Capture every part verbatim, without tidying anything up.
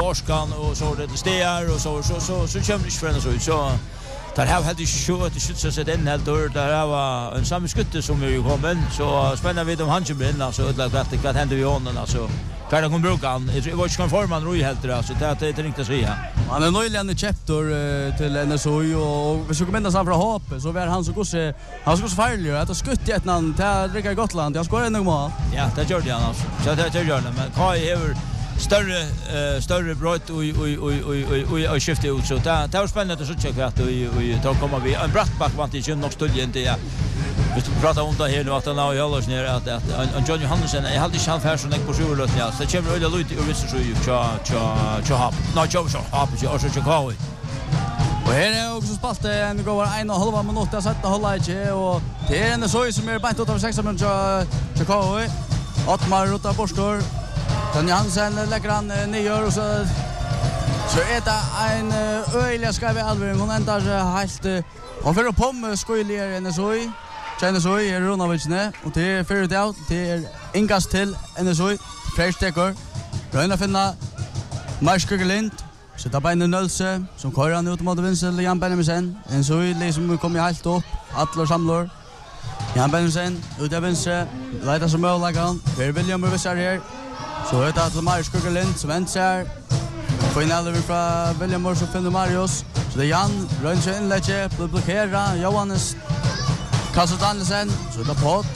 orskan och så det stegar och så så så så kommer det inte för så så där har hade ju så det skulle så den helt då där var en samskutte som vi kom så spänner vi dem han kommer in alltså det att det händer vi honom alltså kan de bruka han det var inte konforman Roy helt det alltså det det är inte att säga han är nöjlig chapter till N S O och vi ska komma in från Hopp så var han så gosse han ska så farlig att det skutt i ett namn till Rickard Gotland jag ska en mål ja det gör det han alltså så det det gör det men Kai har större uh, större brott och och och och och skifta ut så det det var spännande att se kvart och och då kommer vi en brattback vant inte nog stullen det ja vi pratar om det här nu att han har hållit ner att att John Johansson jag hade chans här så näck på sjuåret ja så kommer öde lut och visst så ju cha cha cha hop nej cha så hop och så Chicago och här är också spalt en går en och halva minut att sätta hålla inte och det är en så som är bänt åt av sex minuter Chicago Ottmar Rota Borstor Tony Hansen lägger han ner och så så är det en öliga ska vi Alvin hon ändar helt och för på med skoiler en så i China så är Ronovic nä och det är för det out det är ingas till en så fresh taker Röna finna Marskugelind så där beinen nölse som kör han ut mot vänster Jan Benjamin en så i liksom kommer helt upp alla samlar Jan Benjamin ut av vänster letar som möjligt han för William Rivesar här så är det att Marskugelind som vänster final över från William Mors och Finn Marius så det är Jan Rönse inlägge blockera Johannes Kasper Danielsen så det pot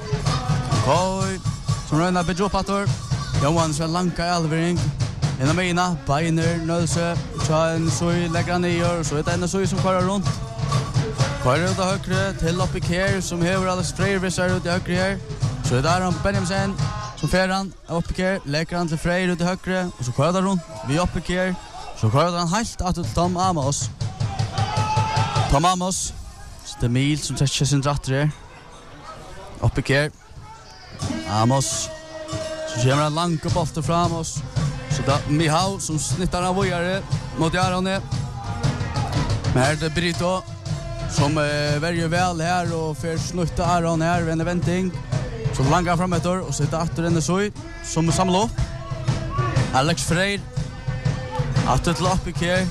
Koi som röna bedroppator Johannes är långa Elvering en av mina Beiner Nölse så en så lägger han ner så är det en så som kör runt kör ut av högre till upp i Kär som häver Alex Freyr visar ut i högre här så är där han Benjamin som fer han upp i Kär lägger han till Freyr ut i högre och så kör han runt vi upp i Kär så kör han helt att Tom Amos Tom Amos det Mil som tar sin dratter upp i Kär Amos så kommer han långt upp efter fram oss så där Mihau som snittar av vojare mot Jarone men här det Brito som uh, väljer väl här och för snutta Aron här en eventing så långa fram ett år och sitter åter den så som samlar upp Alex Freyr att ett lopp i Kär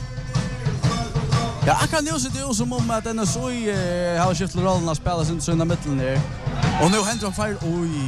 ja, jag kan ju se det som om att den så uh, har skiftat rollen att spela sin söndag mitten där och nu händer det fire oj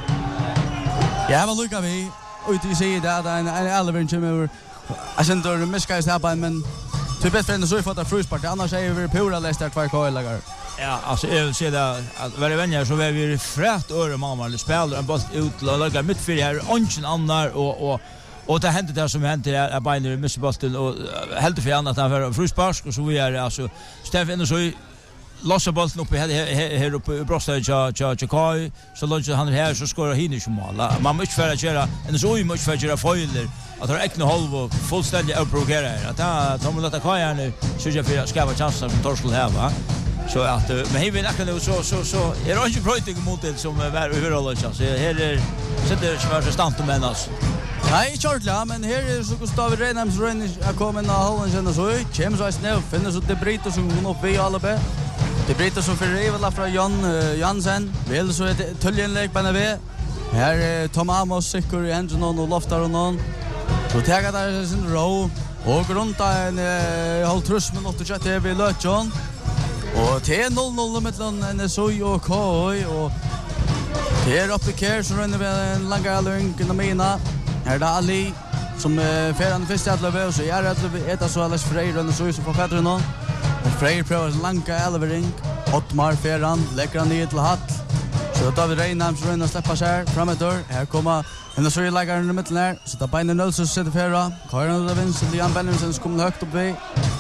ja vad lukar vi och du ser det att en en Elvering kommer jag sen då misskast här på men typ bättre än så i fota fruspark annars är vi pura läster två kålagar ja alltså jag vill se det att vara vänner så är vi frätt öre mamma spelar en boll ut och lägger mitt för här onchen annar och och och det hände där som hände är Beiner missar bollen och helt för annat än för fruspark och så vi är alltså Stefan så lossa bollen uppe här här uppe i bröstet cha cha cha så långt han här så skorar han inte mål. Man måste för att göra en så i måste för att göra foiler att det är inte halv och fullständigt upprovokera att ta de låta Kaja nu så jag för ska vara chansen som Torsten här va. Så att men hur vill jag nu så så så är det inte bröting mot det som är överallt så här är sitter svårt att stanna med oss. Nej, kjortla, men her er så Gustav Reinheims Rønne er kommet av Holland kjenner så ut. Kjem så er snøv, finner så det Brito som hun oppe i alle be. Det Brito som fyrir Rivela fra Jan uh, Jansen. Vel så er det Tøljenlek på N V. Her er Tom Amos sikker i hendene og loftar og noen. Så teger der sin ro. Og rundt av en uh, halv truss minutt og kjøtt her ved Løtjon. Og til null null mellom N S O og K O. Og det er oppe i Kjær som rønner ved en lange alving i Namina. Her er det Ali som uh, fer han første atløpet, og så er det etter så Alex Freyr og så som får fætter nå. Og Freyr prøver en lange elvering. Ottmar fer han, legger han ned til hatt. Så da vi Reinheim som rønner slipper seg frem et år. Her kommer en så leggeren i midten her. Så da beiner Nølse sitter færa. Karin og Vinst til Jan Benjamin som kommer høyt opp i.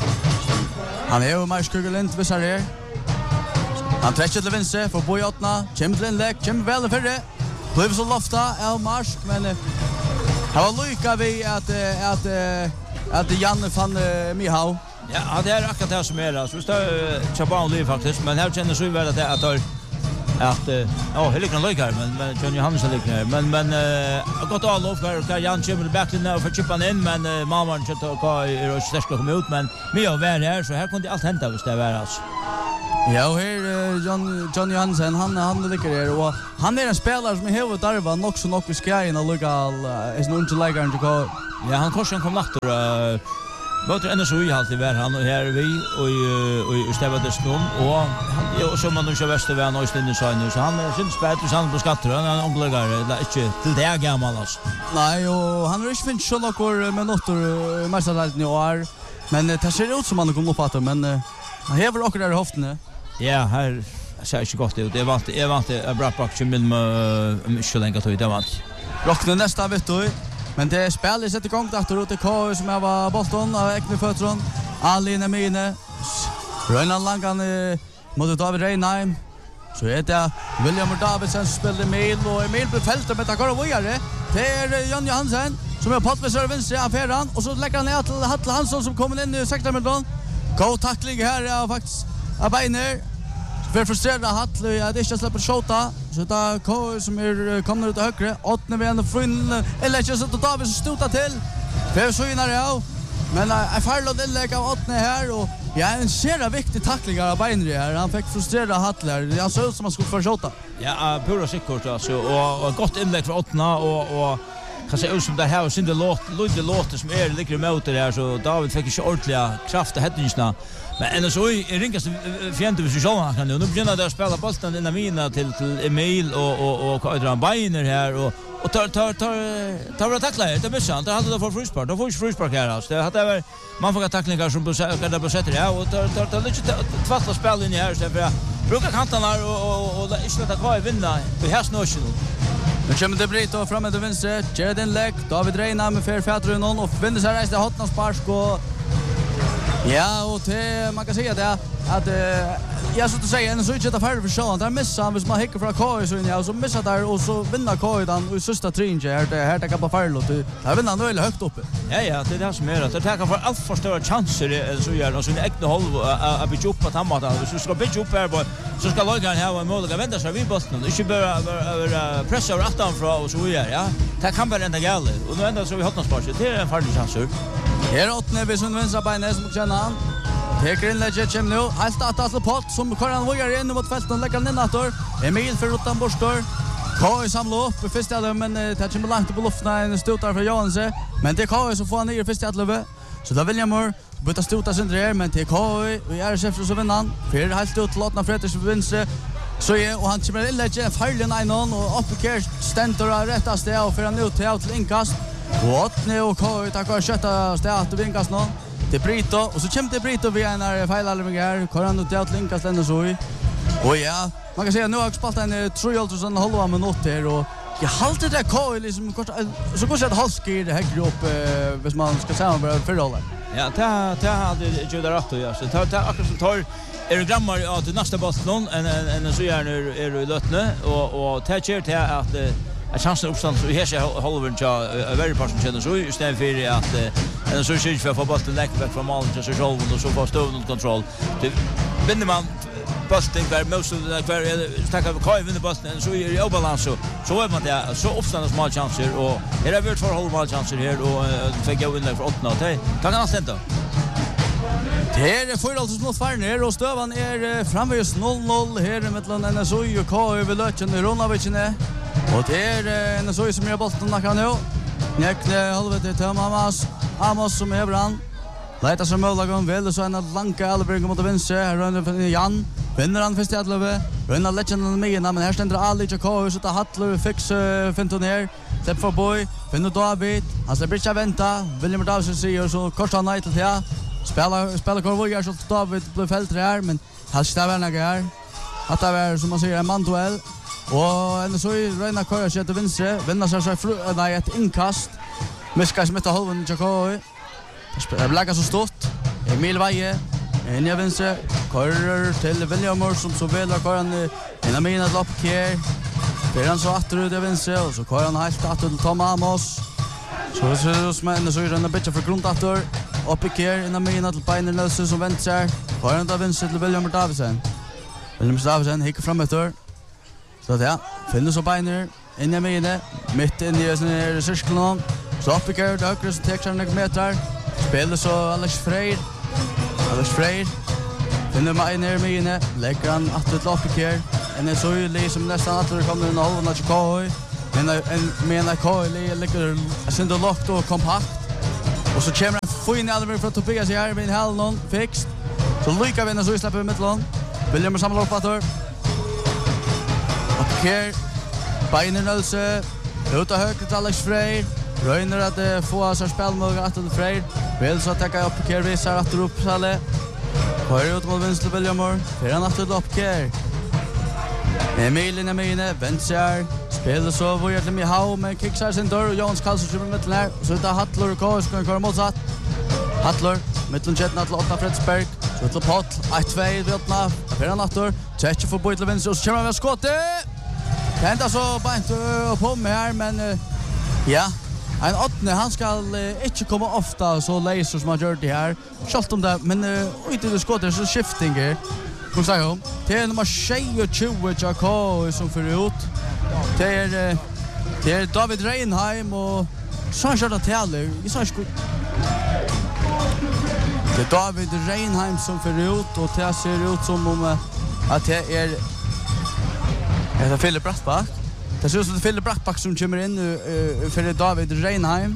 Han er jo Marskugelind, hvis han er. Han trekker til Vinst for Boi Åttna. Kjem til innlegg, kjem vel i fyrre. Bliv så lofta av Marsk, men det var lycka vi att att att Janne fann Mihau. Ja, det är akkurat det som är det. Så vi står Chaban liv faktiskt, men här känner så väl att det att att ja, det liknar lycka men men Johnny Hansen liknar. Men men jag gått all off där Jan kommer back in nu för chippan in men mamman chatta och är och ska komma ut men Mihau var här så här kunde allt hända visst det var alltså. Ja, och här John John Johansen han han ligger här och han är en spelare som har darva nog så nog skärgen och lokal är nog inte lägger inte gå. Ja, han korsen kom natt och Båter ända så i alltid var han och här vi och och i stävade snom och han och som man nu kör väster var han istället så nu så han syns spät och han på skatter han är unglagar det inte till det gammal alltså. Nej och han har inte finns så några minuter mästarallt nu år men det ser ut som han kommer upp att men han har väl också där i höften. Ja, här ser inte gott ut. Det var inte jag var inte bra pack med med så länge att det var. Rockne nästa vet du. Men det spelar sätter igång där ute K som jag var Bolton av Ekne Fötron. Alina Mine. Rönan Langan mot David Reinheim. Så är det William Davidsen som spelar Emil och Emil på fältet med tackar och vidare. Det är Jan Johansen som är på med serven i affären och så lägger han ner till Hattle Hansson som kommer in i sexton minuter. Go tackling här är faktiskt av Beiner. För frustrerad Hattle ja det är inte släpper skjuta så där K som är kommer ut högre åttne vi ändå från eller just så David så stota till. För så innan ja men jag fallo den lägga åttne här och ja en ser viktig tackling av Beiner här han fick frustrerad Hattle han såg ut som han skulle försöka. Ja pura säkert alltså och och gott inlägg för åttna och och kan se ut som det här och synde låt lite låter som är ligger emot det här så David fick inte ordentliga kraft att headningsna men ändå så är ringas fjärde vi så han kan nu börjar där spela bollen in i mina till till Emil och och och Adrian Beiner här och och tar tar tar tar tackla det missar han det hade då för frispark då får ju frispark här alltså det hade väl man får tacklingar som på där på sätter ja och tar tar tar lite tvätta spel in här så för brukar kantarna och och inte att kvar vinna vi har snösel. Nu kommer det Brito fram med vänster. Jared Leck, David Reina med fair fatter och vinner sig resten hotna spark och ja och det man kan säga det att jag så att säga en så inte att färd för så där missar han hvis man hickar från K så in ja så missar där och så vinner K den i sista tringe här det här tar på färd och där vinner han väl högt uppe. Ja ja det är det som är att det tar för allt för stora chanser så gör och så är äkta håll att bli upp att han matar så ska bli upp här på så ska Logan ha en mål att vända sig vid bollen inte bara över pressa rätt fram och så gör ja det kan bara ända galet och nu ändå så vi hotna spark det är en farlig chans. Här åttne vi som vänstra benet som känner han. Teker in lägget kjem nu. Helt att alltså pott som kör han vågar in mot fältet och lägger den inåt. Emil för utan borstor. K samlar upp i första halvan men det kommer långt på luften en stotar för Johansen. Men det K så får han ner i första halvan. Så då vill jag mor byta stotar sen där men till K och är chef så vinner han. För helt ut låtna Fredriks vinst. Så är och han kommer in lägget farligen en och upp i kär ständer rättast det och för han ut till inkast. Åttne och K tackar kötta stät och vinkas nå. Det Brito och så kommer det Brito vi är när fejlalling här. Kör han ut till inkast ändå så i. Och ja, man kan säga nu har jag spelat en tre och halva minuter och jag halter det K liksom kort så går det att halski det här grupp hvis man ska säga bara förhålla. Ja, ta ta hade ju där rätt ja. Så ta ta akkurat som tar är det grammar ja till nästa baston en en så gärna är det lötne och och ta cher till att a chans uppstand så här så Holven ja a very person känner så just den för att en så skjuts för bollen lägg back från mål till så Holven och så får stånd under kontroll. Det vinner man busting där most of the kvar stack av Kai vinner bollen så är det obalans så så är man där så uppstånd små chanser och är det vart för Holven mål chanser här och fick jag inlägg för åtta och kan han ställa. Det är förhållandet mot Farner och Stövan är framvis noll noll här mellan N S O och K över Lötjen i Ronavicene. Och det är en så som jag bollen knacka nu. Nekne halvete till Amos. Amos som är brand. Letar som målagång väl så en långa Alberg mot vänster. Här rör Jan. Vinner han först i Adlöve. Vinner Legend med men här ständer Ali Jakob så att Hattler fix Fentoner. Släpp för boy. Vinner David. Han släpper inte vänta. William Davidsen säger så kort han nej till ja. Spela spela Korvojar så David blev fällt där men han stävar här. Att det är som man säger en manduell. Och en så i Reina Köra sig till vänster. Vinner sig så nej ett inkast. Miskar som heter Holven Jakob. Det blir så stort. Emil Veje. En i vänster. Körer till William som så väl har han en av mina lopp här. Det han så åter ut i vänster och så kör han helt åter till Tom Amos. Så ser det ut som en så i den bit för grundåter. Upp i kär en av mina till Beiner Nelson som vänster. Kör han till vänster till William Davidsen. William Davidsen hickar fram efter. Så ja, finner så Beiner in i mina mitt in i den cirkeln. Så upp i kär höger så tar han några meter. Spelar så Alex Freyr. Alex Freyr Finner man ner med inne, lägger han att det loppet här. En är så ju som nästan att det kommer en halv och K. Men en menar K ligger sen då lockt och kompakt. Och så kommer en fin allvar från Tobias här med en halv någon fixt. Så lyckas vi när så släpper vi mittlån. William samlar upp åter. Och här Beiner Nölse ut av högt till Alex Frey. Röjner att uh, få sig spelmöjlighet till Frey. Vill så täcka upp här visar att upp Salle. Kör ut mot vänster William Moore. För han att upp här. Emilien är med inne, vänster. Spelar så vad gör det med Hau med kicksar sin dörr och Jons Karlsson kommer mitten här. Så utav Hattler och K ska köra motsatt. Hattler mitten chetna till Otna Fredsberg. Så till Pott, ett två vid Otna. För han åter. Tjecke får på till vänster och så kommer med skottet. Det händer så bara inte på med här men uh, ja. En åttne, han ska uh, inte komma ofta så laser som han gör det här. Kjalt om det, men uh, ute i det skottet så skifting här. Kom säga om. Det är nummer tjugo Jakob som för ut. Det är det är David Reinheim och så kör det till. Jag sa inte. Det är David Reinheim som för ut och det ser ut som om att det är det är Philip Brattbach. Det ser ut som Philip Brattbach som kommer in uh, för David Reinheim.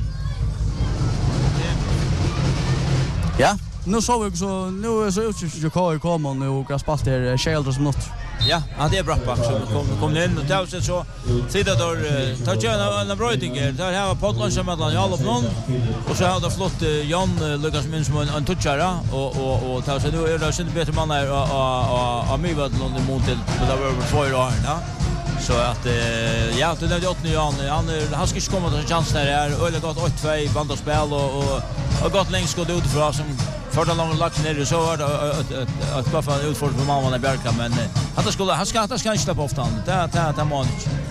Ja. Nu så vi så nu så ut ju K kommer nu och graspalt är Sheldon som något. Ja, han det är bra back som kom kom in och då så sitter då tar ju en bröding där har Portland som mellan i alla någon och så har det flott Jan Lucas min som en touchara och och och tar så nu är det så bättre man är och och mig vad någon emot till det där över två år ja. Så att ja, det är åt Jan han han ska komma till chans där är öle gott åtta två bandaspel och och och gott längst går det ut för oss som för den långa lagt ner så var det att bara få ut för på mamman i Berka men att skulle han ska att ska inte släppa ofta det det det mån.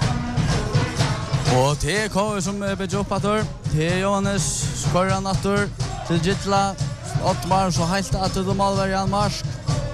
Och det kommer som bejoppator det Johannes skorrar natur till Gitla Ottmar så helt att det mål Jan Marsk.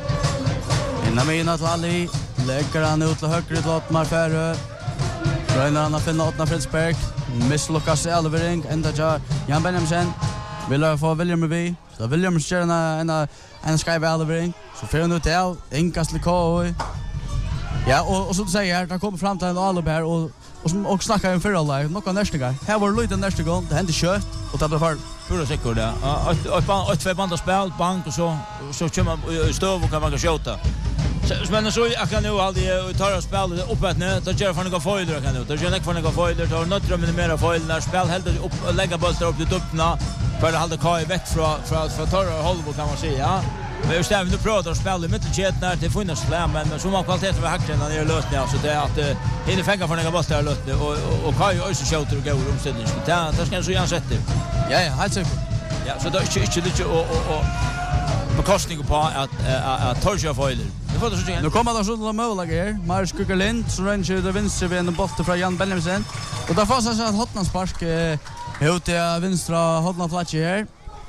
Innan med att Lally lägger han ut till höger till Ottmar Färö. Röjnar han att finna Ottmar Fredsberg. Misslyckas Elvering ända till Jan Benjamin. Vill jag få William vi. Så William kör en en en skyve Elvering. Så får han ut där enkast K. Ja och och så att säga där kommer fram till en Alberg och och som och snackar en förra live något nästa gång. Här var lite nästa gång. Det hände kött och det blev för pura säkert där. Ett ett två band spel bank och så så kommer stöv och kan man skjuta. Men så jag kan nu aldrig ta och spela upp ett nät och göra för några foiler kan du. Det gör inte för några foiler tar något rum med mera foiler när spel helt upp och lägga bollar upp till öppna för att hålla Kai väck från från för tar och hålla kan man säga. Ja. Men just där vi nu pratar och spelar mitt i chat när det finns slam men så man kvalitet över hacken när det är löst alltså det är att hinner fänga för några bollar löst och och Kai också skjuter och går omställning. Det det ska så gärna sätta. Ja ja, helt säkert. Ja, så det är inte lite och och och bekostning på att att torja foiler. Nu kommer det så möjliga här. Marius Kukerlind som röjer det vänster vid en boll från Jan Benjamin. Och där får sig att Hotnanspark ut till vänstra Hotnanplatsen här.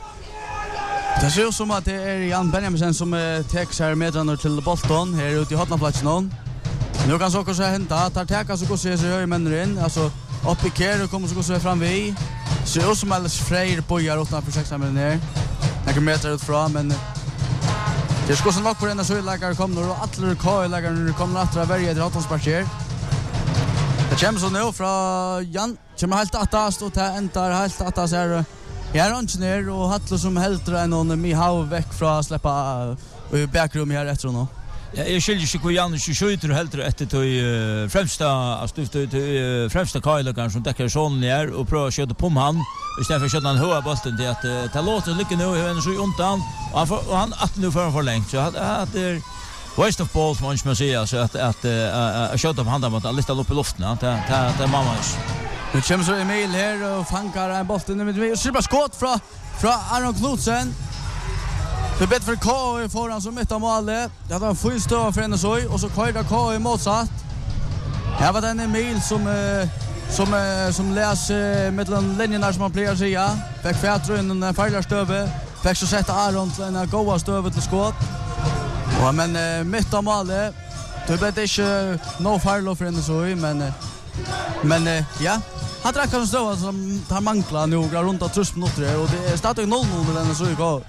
Det ser ut som att det är Jan Benjamin som tar sig med till bollen här ute i Hotnanplatsen. Nu kan så också hända att han tar så går sig så höjer männen in. Alltså upp i kär och kommer så gå så fram vid. Ser ut som Alex Frey bojar utanför sex meter ner. Några meter ut fram men det ska så nog på den så lägger kommer och alla K lägger nu kommer att dra varje till Hotnanspark. Det kommer så nu från Jan kommer helt attast och ta entar helt attast här. Jag är inte ner och Hattler som hälter en och mig hav väck från att släppa i backrum här efter honom. Ja, jag skiljer sig hur Jan skjuter helt efter till främsta alltså till främsta Kajlakan som täcker sån ner och prövar att skjuta på han istället för att skjuta han höga bollen till att ta låta lycka nu hur en så undan och han får, och han att nu för för länge så att att det waste of balls man ska säga så att att att skjuta på handen mot att lyfta upp i luften att att att mammas. Nu kommer så Emil här och fankar en boll in med mig och super skott från från Aron Knudsen. Det bättre för K i förhand som mitt av målet. Det var en full stöv för henne så och så köra K i motsatt. Här var den Emil som som som läser mellan linjerna som man plejer säga. Fick färdrun en färdig stöve. Fick så sätta Aron till en goda stöve till skott. Och men mitt av målet. Det blev inte no farlo för henne så men men ja. Han drar kan stå som tar mankla några runt att trus minuter och det är stadigt noll noll med den så går.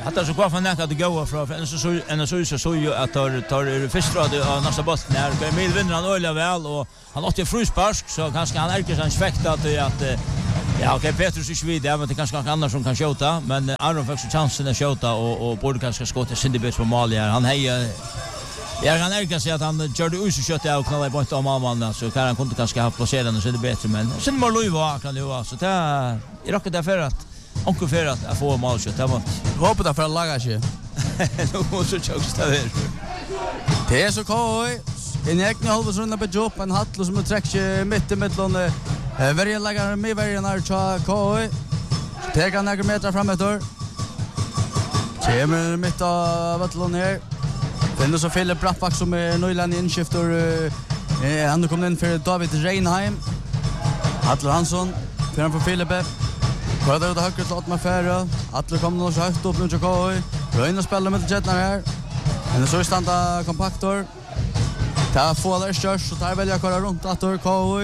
hade så kvar för näka att gå från en så så en så så så ju att tar tar först av nästa boll när Emil vinner han öliga väl och han åt ju fruspark så kanske han är kanske sväkta att att ja okej Petrus är vid där men det kanske någon annan som kan skjuta men Aron fick så chansen att skjuta och och borde kanske skotta Sindibet på mål här han hejar jag kan erka sig att han körde ut så kött och knallade på ett av mamman så kan han kunde kanske ha placerat den så det bättre men sen mål Louis var kan det vara så det är rockar därför att onkel för att få mål så det var hoppas det för att laga sig. Nu måste jag också där. Det är så koj. En egen halvsrunda på jobb en hattle som träcker mitt i mitten eh varje lägger med varje när cha koj. Det kan några meter framåt. Kommer mitt av vattnet ner. Den så Philip Brattbach som är Nyland inskifter eh han kommer in för David Reinheim. Atler Hansson framför Philip. Kvar det högt låt mig färra. Atler kommer nog så högt upp nu till Koi. Röjna spelar med Jetnar här. Men så standa kompaktor. Ta få där körs så tar välja köra runt Atler Koi.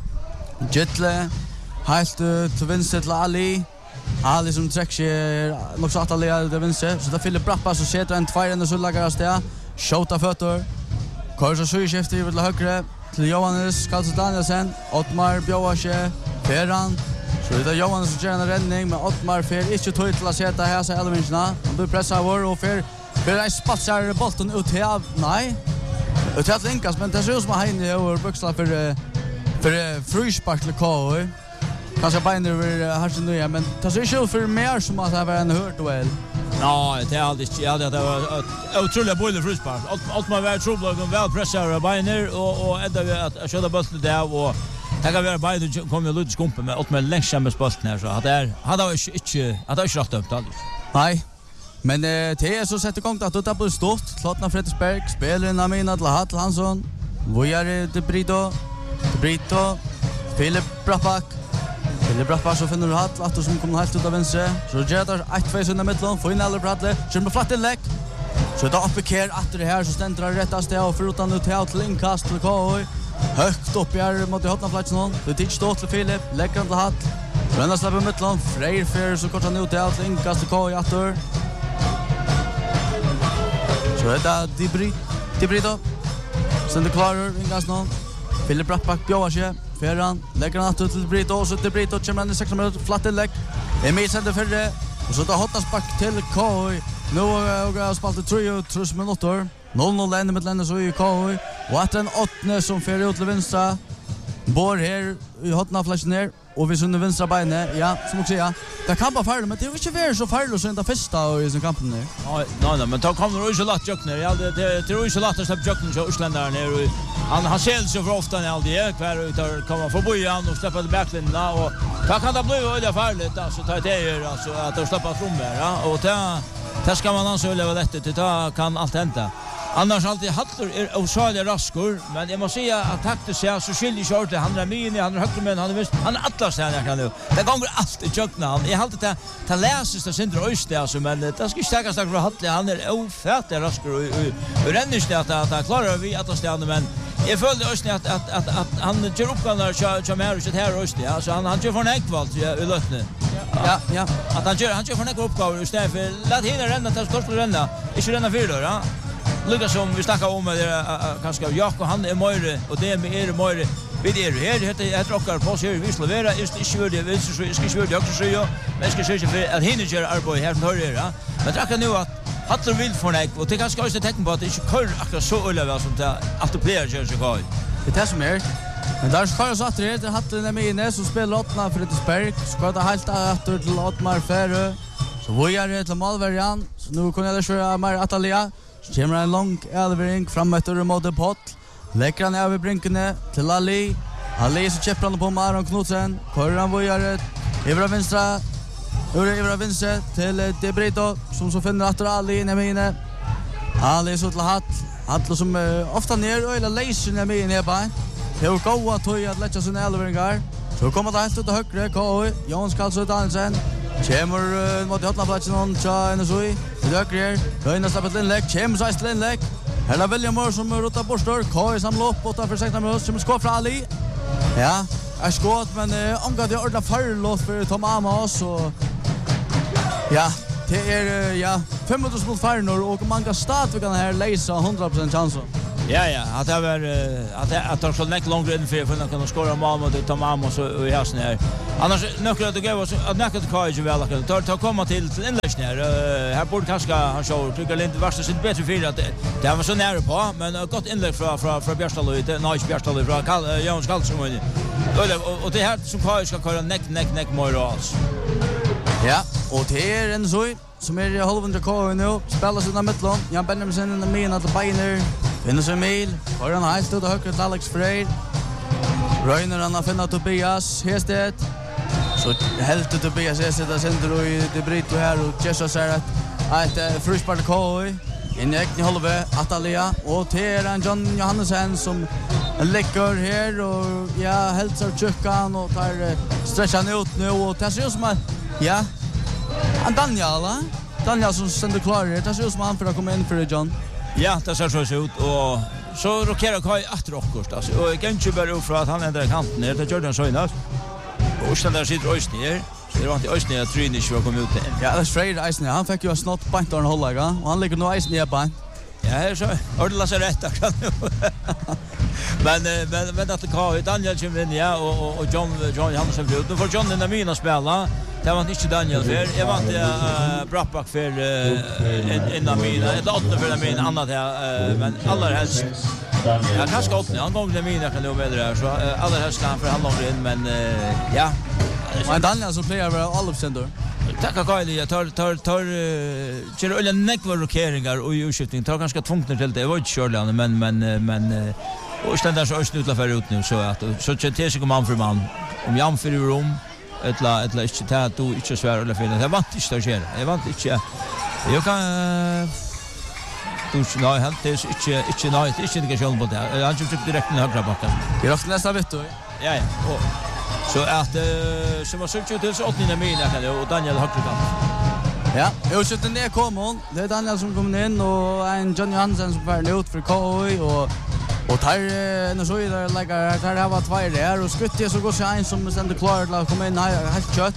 Jetle helt till vänster till Ali. Ali som träcker nog så att Ali är till vänster. Så där Philip Brattbach så sätter en tvärande så lagar det. Skjuta fötter. Kör så så skiftar till höger till Johannes Karlsson Danielsen. Ottmar Bjåasche. Ferran. Så det är Johannes som gör en räddning med Ottmar Fer inte tog till att sätta här så Elvinsna. Han blir pressad över och Fer Fer är spatsar bollen ut här. Nej. Det är linkas men det ser ut som att han är över buxlar för för fruspark till K. Kanske bara över Harsen nu men det ser ut för mer som att det var en hört duell. Ja, det är alltid jag hade det var otroligt boll fruspark. Ottmar var trubbel och väl pressar Beiner och och ända att köra bollen där och det kan vara bara det kommer lite skumpa med åt med längst med spalten här så att det hade jag inte hade jag inte rätt upp alls. Nej. Men eh det är så sätter igång att det på stort. Klartna Fredriksberg spelar in Amina till Hatl Hansson. Vojare de Brito. De Brito. Philip Brattbach. Philip Brattbach så finner du Hatl att som kommer helt ut av vänster. Så gör det ett face under mitten. Får in alla Bradley. Kör med flatt inlägg. Så då uppe kär att det här så ständer det rättast det och förutom ut till inkast till K. Högt upp här mot hotnaplatsen. Det titt stått till Philip, lägger han till hatt. Rönna släpper mittland, Freyr för så kort han ut till allt inkast till K i attor. Så är det Dibri, Dibrito. Sen det klarar inkast någon. Philip Brattbach bjöar sig. Ferran lägger han attor till Dibrito och så Dibrito kommer han i sex minuter flatt inlägg. Emil sänder för det. Och så tar hotnasback till K. Nu har jag spalt tre och tre minuter. noll noll ända med länder så i K. Och att en åttne som fer ut till vänstra. Bor här i hotna flashen ner och vi sunnar vänstra benet. Ja, som också säga. Det kan bara färla men det är inte fair så färla så inte första i sin kampen där. Ja, nej nej, men då kommer det ju så lätt juckner. Ja, det det är ju så lätt att släppa juckner så Östländaren ner och han han ser så för ofta när alltid kvar ut där kommer förbi han och släppa till backlinjen och då kan det bli väldigt farligt alltså ta det är alltså att de släpper fram där ja och ta det ska man alltså leva detta till då kan allt hända. Annars alltid Hattler är osalig raskor, men jag måste säga att Hattler ser så skiljer short han är mini, han är högt men han är visst han är atlas här kan nu. Det går alltid tjockna han. Jag har alltid att ta läses det syndra öst alltså men det ska stäckas tack för Hattler han är ofattlig raskor och ränner sig att att klarar vi att ställa men jag följde öst att att att att han gör uppgångar så så mer så här öst ja så han han gör för en ekvalt i lötne. Ja, ja. Att han gör han gör för en uppgåva istället för låt hinna ränna ta stort ränna. Inte ränna för då ja. Lucas som vi snackar om det kanske Jakob han är Möre och det är med Möre vi det här heter heter rockar på sig vi skulle vara just inte sjö det vill så ska sjö det också så ja men ska sjö för att hinna göra arbete här för det ja men det kan nu att Hattler vill för dig och det kanske också tecken på att det inte kör akkurat så öle som det att det blir gör så gott det är som är men där ska jag sätta det Hattler är med inne så spelar Lottna Fredriksberg ska det helt åter till Ottmar Ferre så Vojare till Malverian så nu kommer det köra mer Atalia. Så kommer en lång elvering fram efter mot Pott. Lägger han över brinkene till Ali. Ali så käppar han på Maron Knutsen. Kör han Vojare över vänstra. Över över vänstra till Debrito som så finner att Ali inne med inne. Ali så till Hatt. Hatt som uh, ofta ner eller läser ner med inne på. Det går gå att höja att lägga sina elveringar. Så kommer det helt ut till högre. K. Jons Karlsson Danielsen. Kommer uh, mot hotnaplatsen och tja en så i. Det högre. Höjna släppet inlägg. Kommer sig till inlägg. Här är William Moore som rotar borstor. K i samla upp åtta för sexton minuter. Kommer skå från Ali. Ja, är skått men uh, omgått jag ordna förlåt för Tom Amos och ja, det är ja fem minuter spel farnor och man kan starta vi kan här läsa hundra procent chans. Ja ja, att det var att det att det skulle näck långt in för för att kunna skora mål mot Tamam och så i hasen här. Annars nöklar det gav oss att näcka till Kaj väl att ta ta komma till till inlägg här. Här borde kanske han show tycker inte värsta sitt bättre för att det var så nära på men gott inlägg från från från Bjärstal och det nice Bjärstal från Karl Jons Karlsson och och det här som Kaj ska köra näck näck näck Morals. Ja, och det är en så som är halvhundra K nu spelar sig i mitten. Jan Benjamin in den mina till Beiner. Finnes Emil, har han helt ut och högre till Alex Freyr. Röjner han har finnat Tobias Hestet. Så helt ut Tobias Hestet har sänder och det bryter här och Jesus säger att ett fruspark K in i äckning halve Atalia och till en John Johannesson som läcker här och ja, hälsar tjockan och tar stretchan ut nu och det ser ut som att ja, Daniel, Daniel som sänder klar här, det ser ut som att han för att komma in för John. Ja, det ser så ut och så rokerar Kaj att rockost alltså och jag kan inte bara för att han ändrar kanten ner det gör den så innan. Och sen där sitter Öst ner. Så det var inte Öst ner att Trini skulle komma ut. Ja, det är Freire Eisen. Han fick ju snott på en hålla och han ligger nu Eisen ner på. Ja, här så ordla sig rätt kan. Men men men att Kaj Daniel kommer in ja och och John John Hansen blir ut. Nu får John in där mina spela. Det var inte Daniel för. Jag var inte Brattback för en en mina. Ett åtta för mina annat här men allra helst. Ja, kanske åtta. Han kommer till mina kan nog med det här så allra helst kan han förhandla in men ja. Men Daniel som spelar över alla center. Tackar Kaj, jag tar tar tar kör eller näckva rokeringar och utskiftning. Tar ganska tvunget till det. Det var inte körlande men men men och ständer så öst ut för ut nu så att så det sig man för man om jag för rum ettla ettla inte ta du inte svär eller fel. Det var inte stager. Det var inte jag kan du nej helt det är inte inte nej det är inte själv på det. Han försökte direkt ner högra backen. Det är nästa vet du. Ja ja. Och så att så var så till så åttionde mina kan det och Daniel högra kant. Ja, jag skjuter ner kommer. Det är Daniel som kommer in och en John Hansen som får ut för K och och tar en så vidare lägger tar det var två där och skuttar så går sig en som ständer klar att komma in här helt kött.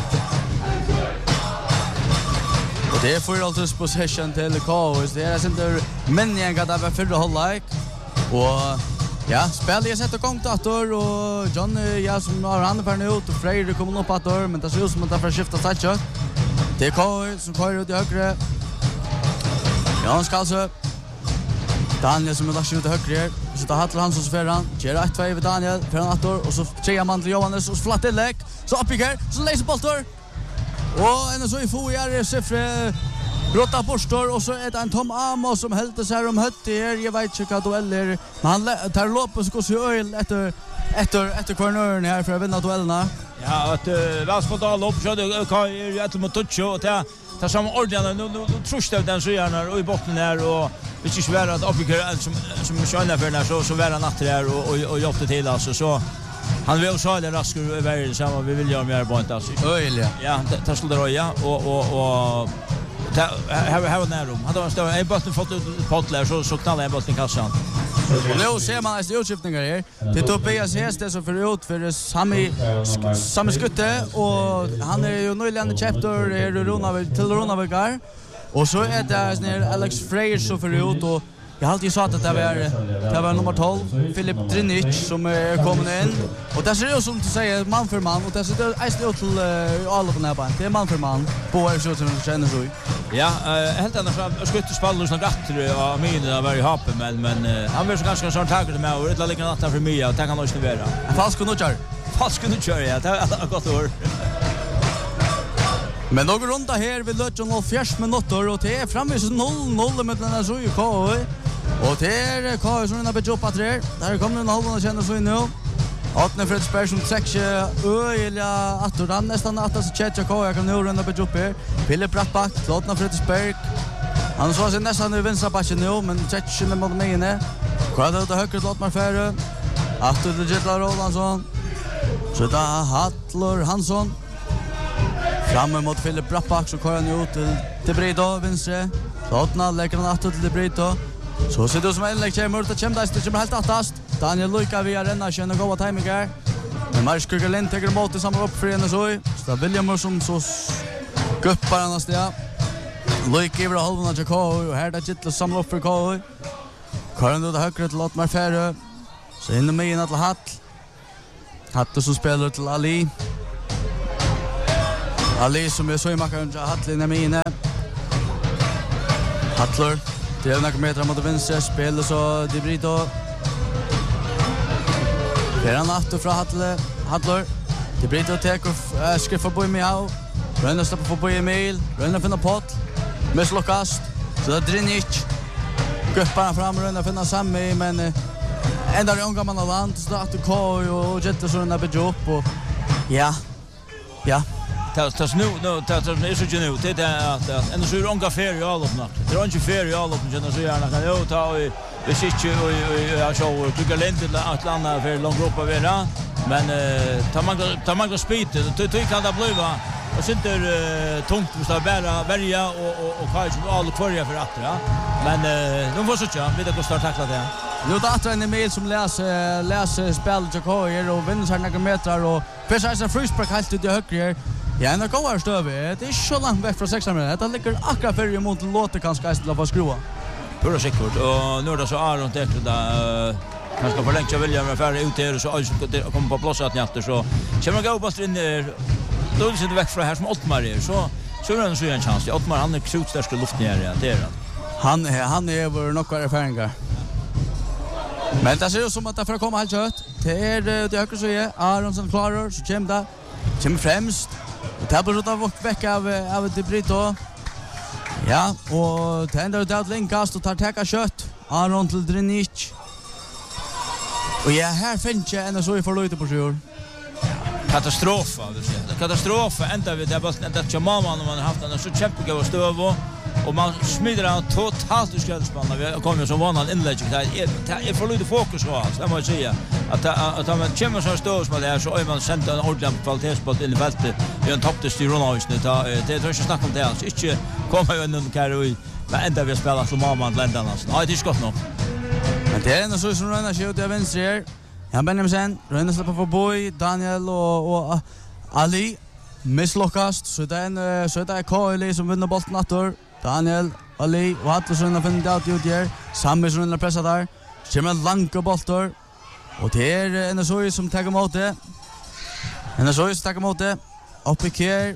Och det är för alltid possession till K. Det är center men jag går där för det hålla och ja, spelar jag sätter igång dator och John ja som har han för nu ut och Freire kommer upp att dörr men det ser ut som att det får skifta touch. Det är K som kör ut i högre. Ja, han ska alltså Daniel som är där ute högre. Så tar Hattler Hansson så färran. Ger ett två över Daniel. För han attor. Och så tjejer man till Johannes. Och så flatt tillägg. Så uppbygger. Så läser boltor. Och en så i fojar. Siffre. Brotta borstor. Och så är det en Tom Amos som helt sig om hött här. Jag vet inte vad dueller. Men han tar lopp och så går sig öl efter, efter, efter kornören här för att vinna duellerna. Ja, att Vaspodal upp så det kan ju ett mot touch och ta ta samma ordentligt nu nu trust av den så gärna och i botten här och vi ska svära att uppgöra som som sköna för när så så vara natt där och och, och jobba till alltså så han vill så det raskare över samma vi vill göra mer på inte alltså. Öl ja. Ta skulle det ja och och och här här när rum. Han har stått en botten fått ut potlar så så knallar en botten i kassan. Nu ser man att utskiftningar här. Det Tobias Hestes som för ut för Sami Sami Skutte och han är ju nyligen chapter är Rona till Ronavegar. Och så är det snär Alex Freyr som för ut och jag har alltid sagt att det var det var nummer tolv Filip Drinic som är kommit in och det ser ut som du säger man för man och det ser ut till alla på näban. Det är man för man på är så som känner så. Ja, helt annars skutte spallar så rätt och mina var i hapen men men han vill så ganska sån taget med och det ligger natten för mig och det kan också vara. Falsk och kör. Falsk och kör ja, det har gått år. Men några runda här vid Lötjon och fjärs minuter och det är framvis noll noll med den här så ju K. Och det är K som har byggt upp att det där kommer en halvan att känna så nu. Åtne Fredsberg som träcker öliga att han nästan att så Chetcha K jag kan nu runda byggt upp här. Philip Brattback, Åtne Fredsberg. Han så sig nästan i vänstra backen nu men Chetcha mot mig inne. Kvar ut höger låt man färre. Att det Jetla Rolandsson. Så där Hattler Hansson. Framme mot Philip Brattback så kör han ut till De Brito vänstre. Åtna lägger han att till De Brito. Så ser det ut som en lägg kommer ut att kämpa det kommer helt attast. Daniel Luka via renna känner goda timingar. Men Mars Kugelin tar emot det samma upp för en så. Så William som så guppar han nästa. Loik över halvan till K och här där Gittler samlar upp för K. Karin då högre till Lottmar Färö. Så in med in till Hall. Hatte som spelar till Ali. Ali som är så i makaren till Hall inne med inne. Hattler. Det är några meter mot vänster. Spelar så De Brito. Peran Atto från Hattler. Hattler. De Brito tar och skriver på Miao. Rönner stoppar på Emil. Rönner finner pott. Misslokast. Så det är Drinic. Gupparna fram. Rönner finner Sammy. Men ända är unga man av land. Så det är Atto K och Jetter så rönner bygger upp. Och ja. Ja. Tas nu, nu, tas nu så ju nu. Det är att ändå så är unga ferie all upp natt. Det är inte ferie all upp. Känner så gärna kan jag ta och vi sitter och jag så tycker lite att landa för lång grupp av era. Men tar man tar man speed då då kan det bli va. Och sitter uh, tungt måste bara välja och och och kanske all kvarja för att ja. Men uh, de får så tjå, vi det ska tackla det. Nu dator en Emil som läser läser spel till Kojer och vinner några meter och precis en frispark helt ut i höger. Ja, en går stöve. Det är så långt väck från sexton meter. Det ligger akkurat för mot låter kanske istället för skruva. Pura säkert och nu är det så Aron täcker där kanske förlänga William med färre ut här så alltså kommer på plats att nyatter så kommer gå på in då sitter väck från här som Ottmar är så så är det så en chans. Ottmar han är krutstärsk luft ner igen det är han. Han han är över några erfarenheter. Men det ser ut som att det för att komma helt kött. Det är det höger så är Aron som klarar så kommer det kommer främst. Det blir så att väcka av av De Brito. Ja, och tänder ut att linkast och tar täcka kött. Aron till Drinic. Och ja, här finns jag en så i förlöjt på sjur. Katastrof, vill säga. Katastrof ända vi där bara ända till mamma när man har haft en så kämpig stöv och och man smider han totalt ur skräddspanna. Vi kommer som vanligt inlägg där. Det är förlöjt fokus på alls, det måste jag säga. Att att man kommer så stöv som det är så är man sänt en ordentlig kvalitetsboll in i fältet. Vi har en topptest i Ronalds nu. Det är tror jag snackar om det alls. Inte kommer ju någon Karoi. Men ända vi spelar som mamma länderna. Nej, det är skott nog. Men det är en så som Rönna skjuter till vänster här. Jan Benjamin, Rönna släpper för Boy, Daniel och, och Ali. Misslokast, så det är en så det är Kyle som vinner bollen åter. Daniel, Ali och Atlasson finner det ut här. Sammy som vinner pressa där. Kommer en långa bollar. Och det är en så som tar emot det. En så som tar emot det. Upp i kär.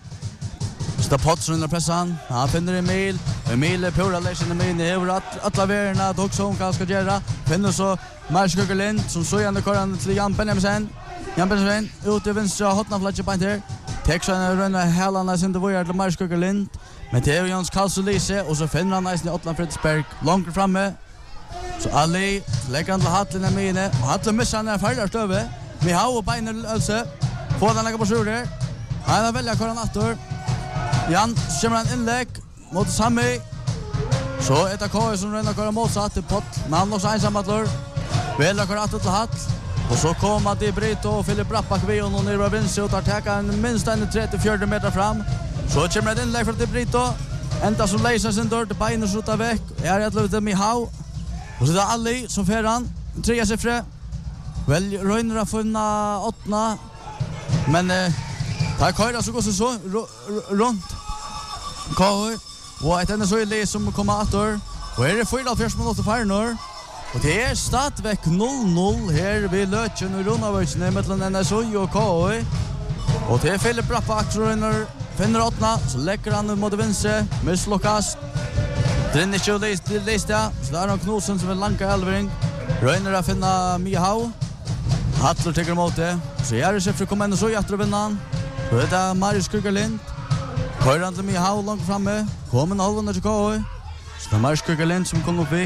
Så Potts under pressan. Han finner Emil. Emil är pura läsen i min. Över alla värna. Dock som kan ska göra. Finner så Marskugger Lind. Som så gärna kör till Jan Benjamin. Jan Benjamin. Ut i vänstra. Hotna flatcher på här. Texan är rönna hälarna sin till till Marskugger Lind. Men det är Jans Karlsson-Lise. Och så finner han nästan i Åtland Fridsberg. Långt framme. Så Ali lägger han till Hattlen i min. Och Hattlen missar han en färdig stöve. Med hav och bein Ölse. Får han lägga på sjur där. Han har välja kvar han attor. Jan kommer en inlägg mot Sammy. Så ett av K som ränner kvar motsatt till Pott. Men han också ensam att lör. Väljer kvar attor till Hatt. Och så kommer De Brito och Filip Rappak vid honom ner på vänster och tar täcka en minst en trettio till fyrtio meter fram. Så kommer ett inlägg från De Brito. Ända som läser sin dörr till bein och skjuter väck. Jag är ett litet Mihau. Och så är det Ali som för han. Tre siffror. Väl röjner att finna åttna. Men eh, tar Kajra så går så så runt. Kajra. Och ett enda så är det som kommer åter. Och här är fyra fjärs minuter för nu. Och det är stadväck noll noll här vid Lötjen och Ronavöjsen mellan N S O och Kajra. Och det är Filip Rappak som röjner. Finner åttna. Så lägger han mot vänster. Misslokast. Drinic och Lista. Så där har Knudsen som är långa elvering. Röjner att finna Mihau. Hattler tycker emot det. Så jag är siffror kommer ändå så i att vinna han. Så det är Marius Kugerlind. Kører han til Mihau långt framme. Kommer en halvånd til K H. Så det er Marius Kugerlind som kommer upp i.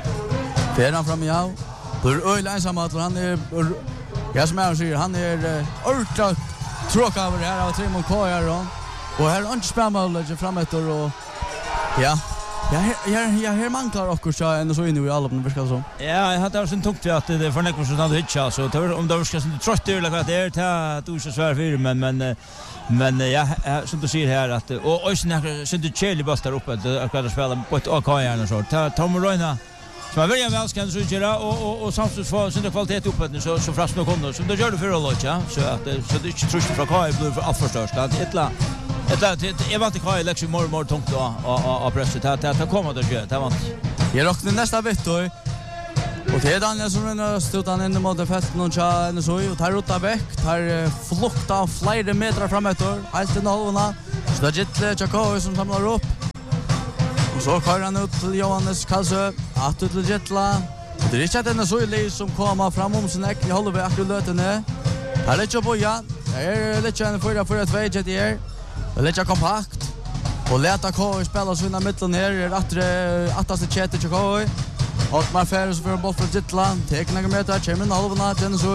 Fer han fram Mihau. Det er øyelig ensam Hattler. Han er, ja som jeg sier, han er ordentlig tråk over her av Trimon K her. Og her er ikke spennmål frem etter. Og ja. Ja, jag jag här man klarar också så ändå så inne i alla på förskall så. Ja, jag hade också tungt att det för nästa så hade hitcha så om det ska så trött det eller vad det är ta du så svär för men men men ja som du ser här att och och sen så det Chelsea bara där uppe att att spela på ett A K och så. Ta Tom Royna. Så man vill väl ska så göra och och och samtidigt få sin kvalitet uppe så så fast nog kommer så det gör det för alla ja så att så det är inte trust från K blir för att förstörsta att ettla Det är vant att ha liksom mer mer tungt då av presset att att komma det ju. Det var Jag rockar nästa vett då. Och det är Daniel som är stutan in mot fälten och så så och tar rota veck, tar flukta flera meter framåt helt till nollorna. Så det är Jakob som samlar upp. Och så kör han ut till Johannes Kalsö, att till Jetla. Det är inte den så lite som kommer fram om sin äckliga håller vi akkurat lötene. Här är det Boja. Är lite en förra för att väge det är. Det är lite kompakt. Och leta K spela så innan mitten här är att attaste chat till K. Och man färre så för boll för Jetland. Tekna med där Chairman halvna den så.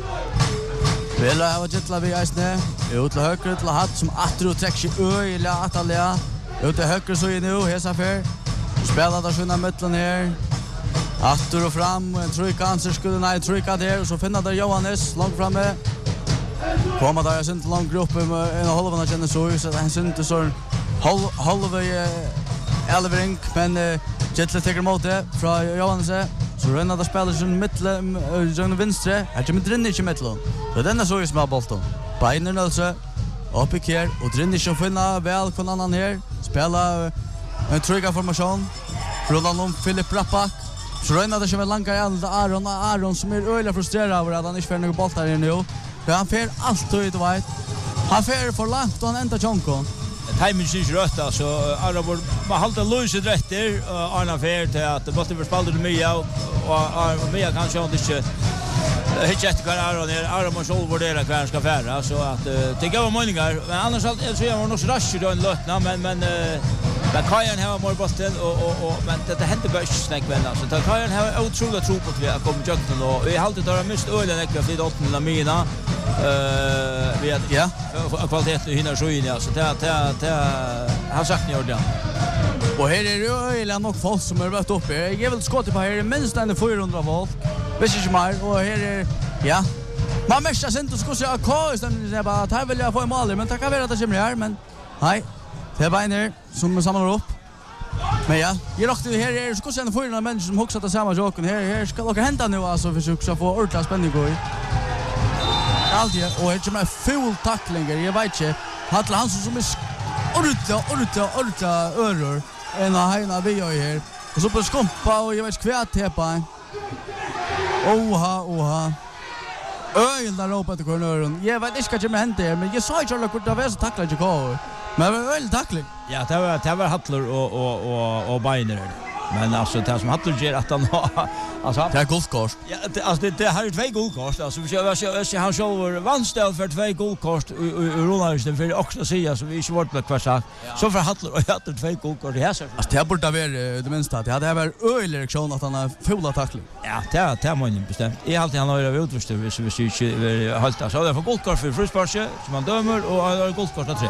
Vill ha Jetla vi isne. Ut till höger till hatt som attro träcker ö eller Atalia. Ut till höger så in nu hesa för. Spela där så innan mitten här. Attro fram en tryckanser skulle nej trycka där och så finna där Johannes långt framme. Kommer där sen till lång grupp med en halvna känner så så han synte så halva Elvering men Jetla tar emot det från Johannes så renner det spelar sin mittle John Vinstre här kommer drinne i mitten så den är så som har bollen Beiner alltså upp i kär och drinne som finna väl kon annan här spela en trygga formation Roland om Philip Rappak så renner det som långa ända Aron Aron som är öliga frustrerad över att han inte får några bollar här nu för han får allt ut vet han får för långt och han ända Jonko timing syns rätt alltså alla borde man hålla lösa rätt där Arna Fair till att det måste förspalda det mycket och Mia kanske inte Hitch efter kvar Aron är Aron måste övervärdera kvar ska färra så att det går meningar men annars så är man nog så rasch då en lötna men men men Kajan har mer bollen och och och men det händer bara snack väl alltså så Kajan har otroligt tro på att vi kommer jakten och vi har alltid där mist ölen ekra för åttende mina eh vi ja kvaliteten hinner så in alltså det det det har sagt ni ordan. Och här är det ölen nog folk som har varit uppe. Jag vill skott på här minst en fyrahundra volt. Vet inte mer och här är ja. Man måste sen då ska se att K istället det bara att här vill jag få en mål men det kan vara att det kommer här men nej. Det är Beiner som samlar upp. Men ja, jag rockte här är så ska se en fyrahundra människor som huxat det samma joken. Här här ska åka hämta nu alltså för att få ordentligt spänning gå i. Allt det och det är full tacklingar. Jag vet inte. Hatla han som är ordentligt ordentligt ordentligt öror. En av hejna vi gör här. Och så på skompa och jag vet kvärt tepa. Oha, oha. Öjl där ropar till kornören. Jag vet inte vad som händer men jag sa inte alla kort av er så tacklar jag gå. Men det var väl tackling. Ja, det var det var Hattler och och och och Beiner. Men alltså det som Hattler ger att han alltså det är guldkort. Ja, det, alltså det, det har ju två guldkort. Alltså vi jag jag han själv vanställ för två guldkort i Ronaldsson för också säga så vi inte vart på kvar så för Hattler och Hattler två guldkort i här så. Alltså det borde vara det minsta. Det hade varit öjlig reaktion att han har fulla tackling. Ja, det det måste ju bestämt. I alltid han har ju utförstått så vi ser ju halta så det för guldkort för frispark som man dömer och har guldkort att tre.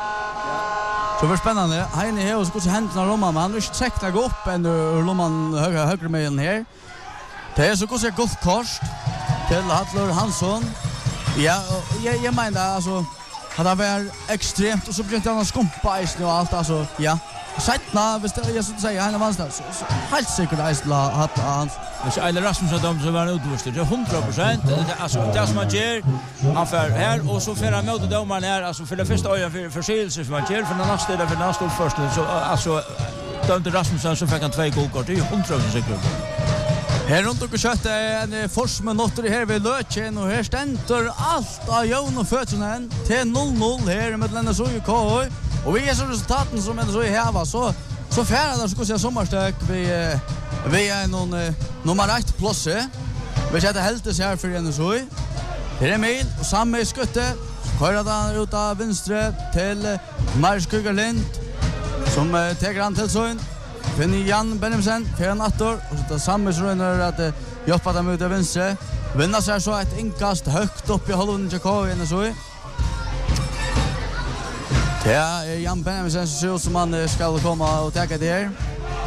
Så var spännande. Han är här och ska se händerna Roman, men han har inte säkert gå upp än ur Roman högra högra med här. Det är så går sig gott kort till Hattler Hansson. Ja, jag jag menar alltså hade det varit extremt och så började han skumpa is nu allt alltså. Ja. Sättna, visst jag skulle säga han var så helt säkert Isla hat han. Så Eiler Rasmussen dom så var utvurstet. Det är hundra procent alltså det som man ger han för här och så för han mot domaren här alltså för det första ögon för förseelse som man ger för den nästa där för nästa först så alltså dömde Rasmussen så fick han två guldkort. Det är hundra procent säkert. Här runt och kött en forsmen åter här vid Löchen och här ständer allt av Jon och Fötsen till noll noll här med den så ju K. Och vi är så resultaten som ändå så i häva så så färra där ska se sommarstök vi vi är någon nummer ett plus. Vi sätter helt så här för en så. Det är Emil och samma skutte. Köra där ut av vänster till Mars Kugerlind som tar han till sån. Finner Jan Benimsen för en attor och så tar samma så när att jobba dem ut av vänster. Vinner sig så ett inkast högt upp i halvan Jakob en så. Ja, Jan Benimsen så som man ska komma och ta det här.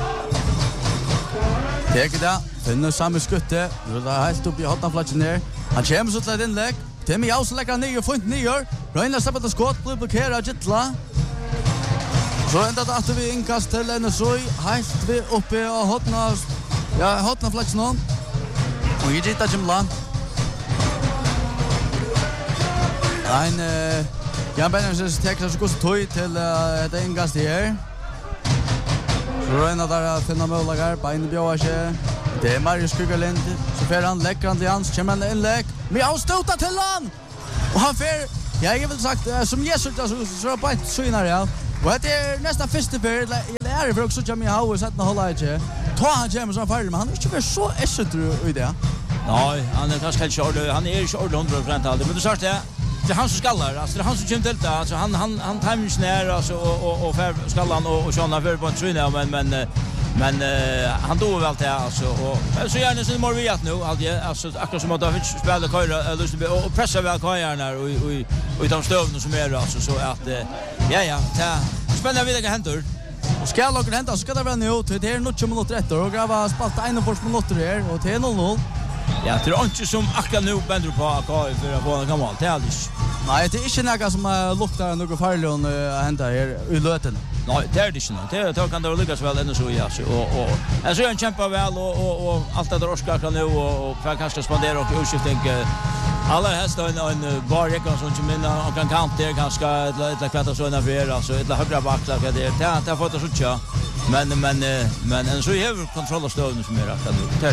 Teker det, finner samma skutte, det är helt upp i hotnaflatsen här. Han kommer så till ett inlägg, Timmy Jaus lägger han nio, fint nio, Röjnar släpper till skott, blir blockerad Gittla. Så ända att vi inkast till en så helt vi uppe av hotna, ja hotnaflatsen om. Och i Gitta Jimla. En Jan Benjamin tekrar så går så tøy til det ingast her. Røyna der å finne målager, beine bjøver ikke. Det er Marius Kugerlind, så fer han, lekker han til hans, kommer han innlegg. Vi har stått til han! Og han fer, ja, jeg vil sagt, som Jesus, så, så er det bare et syner, ja. Og det er nesten første fer, jeg lærer for også kommer i hau og setter holdet ikke. Ta han kommer så ferdig, men han er ikke vært så esset i det. Nei, han er kanskje ikke ordentlig, han er ikke ordentlig hundre prosent alltid, men du sagt det, det er han som skallar, alltså det är han som kommer till det, alltså han han han tajmar ner alltså och och och för skallan och och såna för på en tryna men men men uh, han då väl det alltså och så gärna så mer vi att nu alltid alltså akkurat som att David spelar köra lust och pressa väl köjarna och och och de stövna som är alltså så att ja ja ta spänna vidare händer. Och ska laga hända så ska det vara nu till det är något som låter rätt och grava spalt en och minuter här och till noll noll. Ja, det är inte som akkurat nu bänder på A K för att få en gammal, det är aldrig. Nej, det är inte något som uh, luktar något farligt att hända här i löten. Nej, det är det inte. Det, det kan det lyckas väl ännu så, ja. Så, och, och, jag ser han kämpar väl och, och, och allt det där orskar nu och, och för att kanske spandera och utskiftning. Alla helst en, en barrekon som kommer in och kan kant där ganska ett kvarta så ena för alltså ett högra backla det det det har fått oss utja. Men men men en så har kontroll av stövnen som är rätt nu.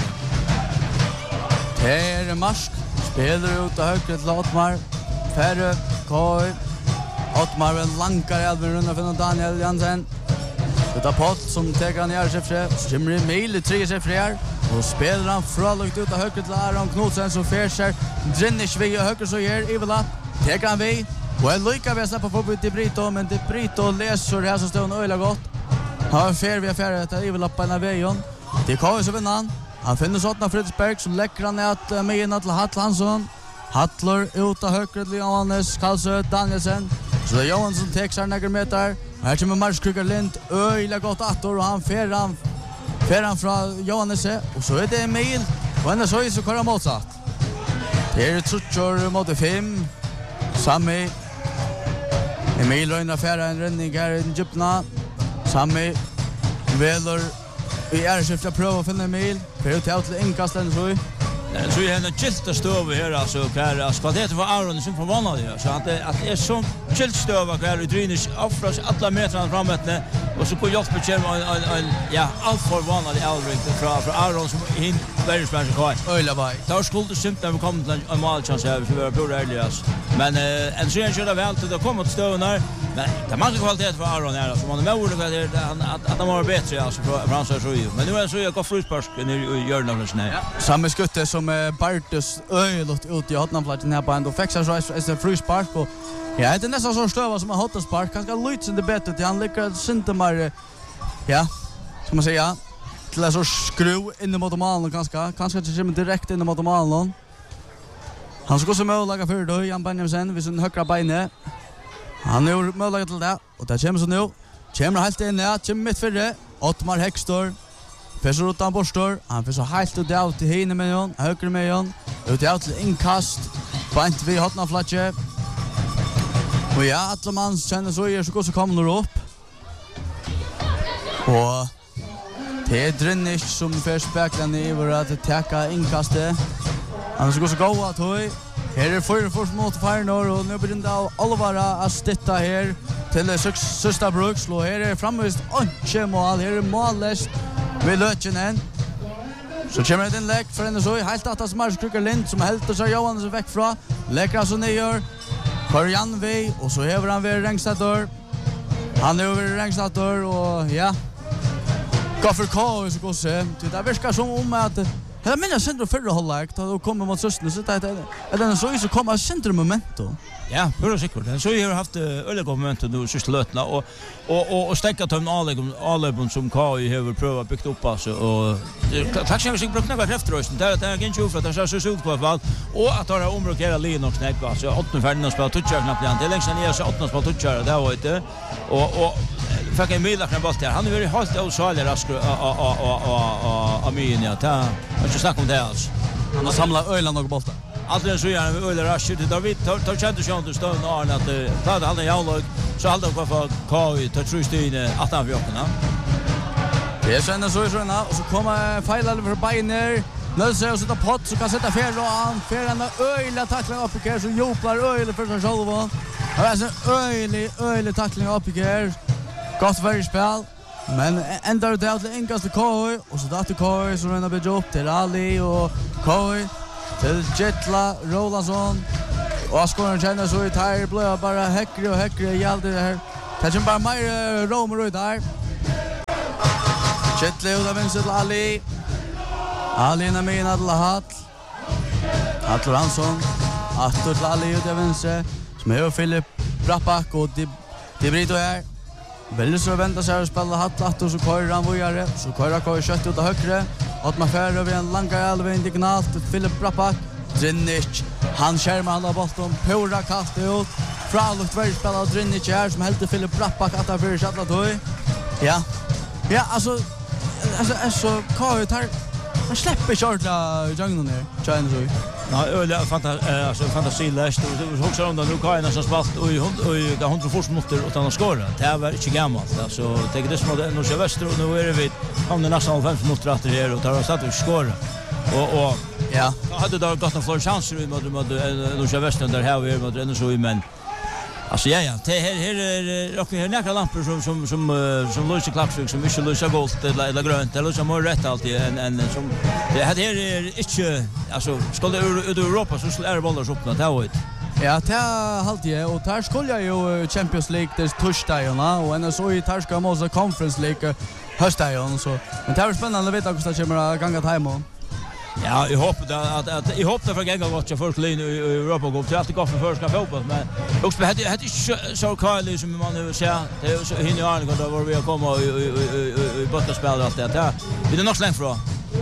Här är Marsk, spelar ut och högt till Ottmar, Färre, Koj, Ottmar en lankar i alven runda för Daniel Jansen. Utav Pott som teker han i Arshefre, så kommer det Mil i tre Arshefre här, och spelar han fralukt ut och högt till Aron Knudsen som färser, Drinnish vi och högt så här, Ivela, teker han vi, och är lycka vi att släppa förbud till Brito, men till Brito läser det här som står en öjla gott. Han är färre vi är färre efter Ivela på en av vägen, till Koj så vinner han. Han finner sådana Fridsberg som läcker han att med in till Hattl Hansson. Hattler ut av högre till Johannes Karlsö Danielsen. Så det är Johansson tar sig några meter. Här kommer Mars Kugerlind. Öjla gott attor och han fer han fer han från Johannes. Och så är det Emil. Och ändå så är så kvar motsatt. Det är Trutchor mot fem. Sammy. Emil röjnar färra en räddning här i djupna. Sammy. Veler. Vi är skifta prova för en mil. För ut till inkasten så. Så är det chillt att stå över här alltså kvar alltså det var Aron som förvånade ju så att det att det är så chillt stöva kvar i Drynish offras alla metrarna framåt och så på hjälp med en en ja allt förvånade Elring från från Aron som in väldigt spännande kvar. Öjla vaj. Då skulle det symt när vi kom till en målchans här för att bli ärliga. Men en sen körde väl till att komma till stövnar. Men det måste kvalitet för Aron här alltså man är med ordet att att de var bättre alltså från så ju. Men nu är så jag går frispark i gör något sånt här. Samma skutte som Bartus öjligt ut i hotnanplatsen här på ändå fixar så är frispark och ja, det är nästan så stöva som en hotnaspark. Kanske lite det bättre till han lyckas synte mer ja, ska man säga till en sorts skruv in mot målen kanske. Kanske inte kommer direkt in mot målen. Han ska så möjliga för då Jan Benjamin vid sin högra bene. Han är möjliga till det och det kommer så nu. Kommer helt in ja, kommer mitt förre. Ottmar Hextor. Fessor utan borstor. Han får så helt ut av till henne med hon, höger med hon. Ut av till inkast. Bant vi hotna flatje. Och ja, alla man känner så är så går så kommer det upp. Och det är Drinnish som för speklan i för att täcka inkastet. Han ska så gå att höj. Här är för för mot Färnor och nu börjar det allvara att stitta här till Sista Brooks. Och här är framvist och mål. Här är mållöst. Vi lötjen en. Så kommer det en lägg för henne så. Helt att det Mars Kugerlind som helt och så Johan som väck fra. Lägger alltså ner. För Jan vi. Och så häver han vid Rängstador. Han är över Rängstador och ja. Gå för K så går se. Det verkar som om att jag minns centrum förra halvlek då kommer mot Sösten så det är den så så kommer centrum momentum. Ja, hur säkert. Så har haft öliga momentum nu sista lötna och och och stäcka till en allebon som K I har prövat byggt upp alltså och tack jag sig brukna var efterrösten där det är inte ju för att det ser så ut på fall och att ha omrokera linjen och snäcka alltså åtta färdiga spel touchar knappt igen. Det längst ner så åtta spel touchar där var det och och fick en mil där bort där. Han har varit helt osalig rask och och och och Amin ja ta. Jag ska snacka om det alltså. Han har samlat Öland och bollar. Alltså så gärna med Öland rask till David tar kände sig inte stå när att ta det han jag så hade kvar för Kai tar trust in att han fjorton. Det är sen så så och så kommer fejlar för Bayner. Nölse och sätta pott så kan sätta fel och han fer en öjla tackling upp i så jobbar öjla för sig själva. Det är så öjlig öjla tackling upp i här. Gott för spel. Men ändå det till enkaste Koi och så där till Koi så ränner vi upp till Ali och Koi till Jetla Rolandsson. Och skoran känner så i tire blå bara häckre och häckre i allt det här. Det är bara mer romer ut där. Jetla ut av vänster till Ali. Ali är med in att Lahat. Atler Hansson. Atler till Ali ut av vänster. Som är Filip Brappak och det blir då här. Väldigt så vänta sig att spela hatt att så kör han vidare. Så kör han kör kött ut av högre. Att man färre över en långa alve indignalt till Filip Brappak. Drinnic. Han skärmar alla bollen. Pura kast ut. Fraluft väldigt spelare Drinnic här som helt Filip Brappak att han för chatta då. Ja. Ja, alltså alltså så kör tar man släpper shortla jungen ner. Chans så. Ja, öle fantastiskt alltså fantasilöst och också om nu kan nästan spalt och och det hundra fors minuter utan att skåra. Det var inte gammalt alltså det är det som det nu så väster och nu är det vi om det nästan fem minuter efter det och tar satt och skåra. Och och ja, hade då gått en fler chanser i mot mot nu så väster där här vi mot ändå så i men alltså ja ja det här här är och här några lampor som som som som lyser klappsvik som inte lyser gult eller eller grönt eller som har rätt alltid en en som det här är inte alltså ska det ut i Europa så är det bollar upp med det. Ja, det är halt jag och där skulle jag ju Champions League det torsdagarna och en så i där ska man också Conference League höstdagen så men det är spännande att veta hur det kommer att gånga hem. Ja, jag hoppas att att jag hoppas för gänga gott jag först in i Europa går till att gå för första fotboll men också det hade inte så Kyle som man nu ser det är så hinner jag gå då vi kommer i bottenspel allt det där. Det är nog släng för.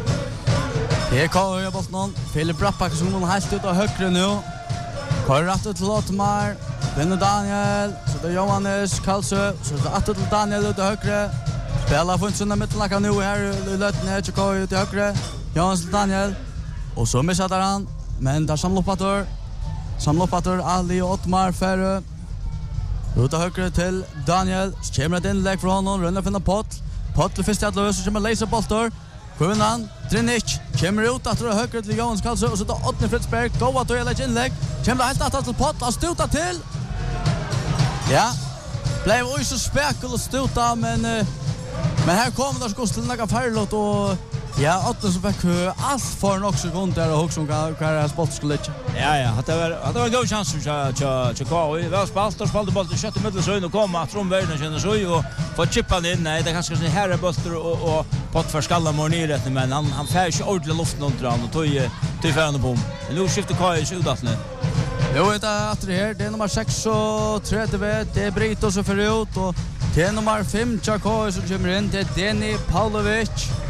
Det kan ju bort någon Filip Brappak som någon helt ut av högre nu. Kör rätt till Lottmar. Vinner Daniel så det är Johannes Karlsö så det är till Daniel ut av högre. Spelar funnits under mittlacka nu här i Lötne och kör ut till högre. Johannes Daniel och så missar han men där samloppator samloppator Ali och Ottmar Ferre ut av högre till Daniel så kommer det inlägg från honom rullar för en pott pott till första lös så kommer laser bollar Kunan Drinnic kommer ut att dra högre till Johannes Karlsson och så tar Ottne Fritzberg gå att göra ett inlägg kommer helt att till pott och stuta till ja blev ju så spekul och stuta men men här kommer det ska lägga färlot och ja, Ottne så fick allt för en också gång där och också om kan spalt skulle inte. Ja, ja, det var det var en god chans för att att gå i väl spalt och spalt bollen sjätte mittelsön och komma från världen känner så och få chippa in nej det kanske så här bollar och och pott för skalla morgon rätt men han han får ju ordentligt luft under han och tog till färden på. Nu skiftar Kai ut att nu. Jo, det är att det här det är nummer sex och trettio det är Brito så för ut och det är nummer fem Chakoy som kommer in det är Denny Pavlovic.